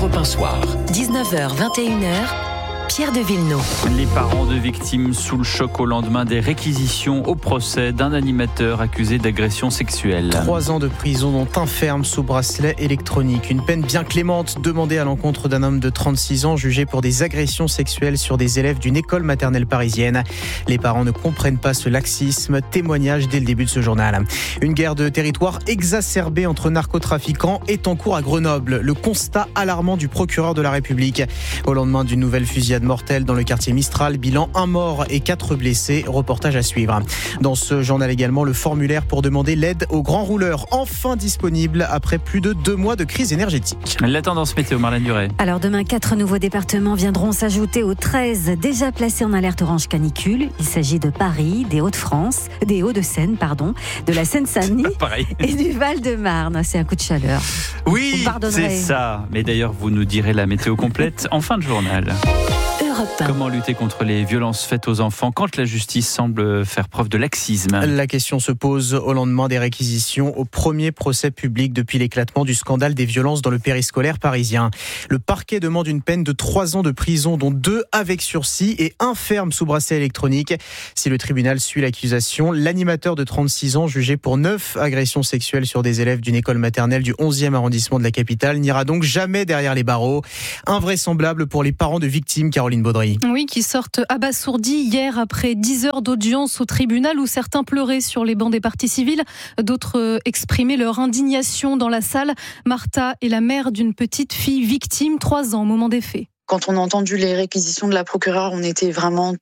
Europe un Soir. dix-neuf heures vingt et une heures. Pierre de Villeneuve. Les parents de victimes sous le choc au lendemain des réquisitions au procès d'un animateur accusé d'agression sexuelle. Trois ans de prison dont un ferme sous bracelet électronique. Une peine bien clémente demandée à l'encontre d'un homme de trente-six ans jugé pour des agressions sexuelles sur des élèves d'une école maternelle parisienne. Les parents ne comprennent pas ce laxisme. Témoignage dès le début de ce journal. Une guerre de territoire exacerbée entre narcotrafiquants est en cours à Grenoble. Le constat alarmant du procureur de la République. Au lendemain d'une nouvelle fusillade mortelle dans le quartier Mistral, bilan un mort et quatre blessés. Reportage à suivre. Dans ce journal également, le formulaire pour demander l'aide aux grands rouleurs, enfin disponible après plus de deux mois de crise énergétique. La tendance météo, Marlène Duret. Alors demain, quatre nouveaux départements viendront s'ajouter aux treize déjà placés en alerte orange canicule. Il s'agit de Paris, des Hauts-de-France, des Hauts-de-Seine, pardon, de la Seine-Saint-Denis et du Val-de-Marne. C'est un coup de chaleur. Oui, c'est ça. Mais d'ailleurs, vous nous direz la météo complète en fin de journal. Comment lutter contre les violences faites aux enfants quand la justice semble faire preuve de laxisme ? La question se pose au lendemain des réquisitions au premier procès public depuis l'éclatement du scandale des violences dans le périscolaire parisien. Le parquet demande une peine de trois ans de prison, dont deux avec sursis et un ferme sous bracelet électronique. Si le tribunal suit l'accusation, l'animateur de trente-six ans, jugé pour neuf agressions sexuelles sur des élèves d'une école maternelle du onzième arrondissement de la capitale, n'ira donc jamais derrière les barreaux. Invraisemblable pour les parents de victimes, Caroline Baudry. Oui, qui sortent abasourdis hier après dix heures d'audience au tribunal où certains pleuraient sur les bancs des parties civiles, d'autres exprimaient leur indignation dans la salle. Martha est la mère d'une petite fille victime, trois ans au moment des faits. Quand on a entendu les réquisitions de la procureure, on était vraiment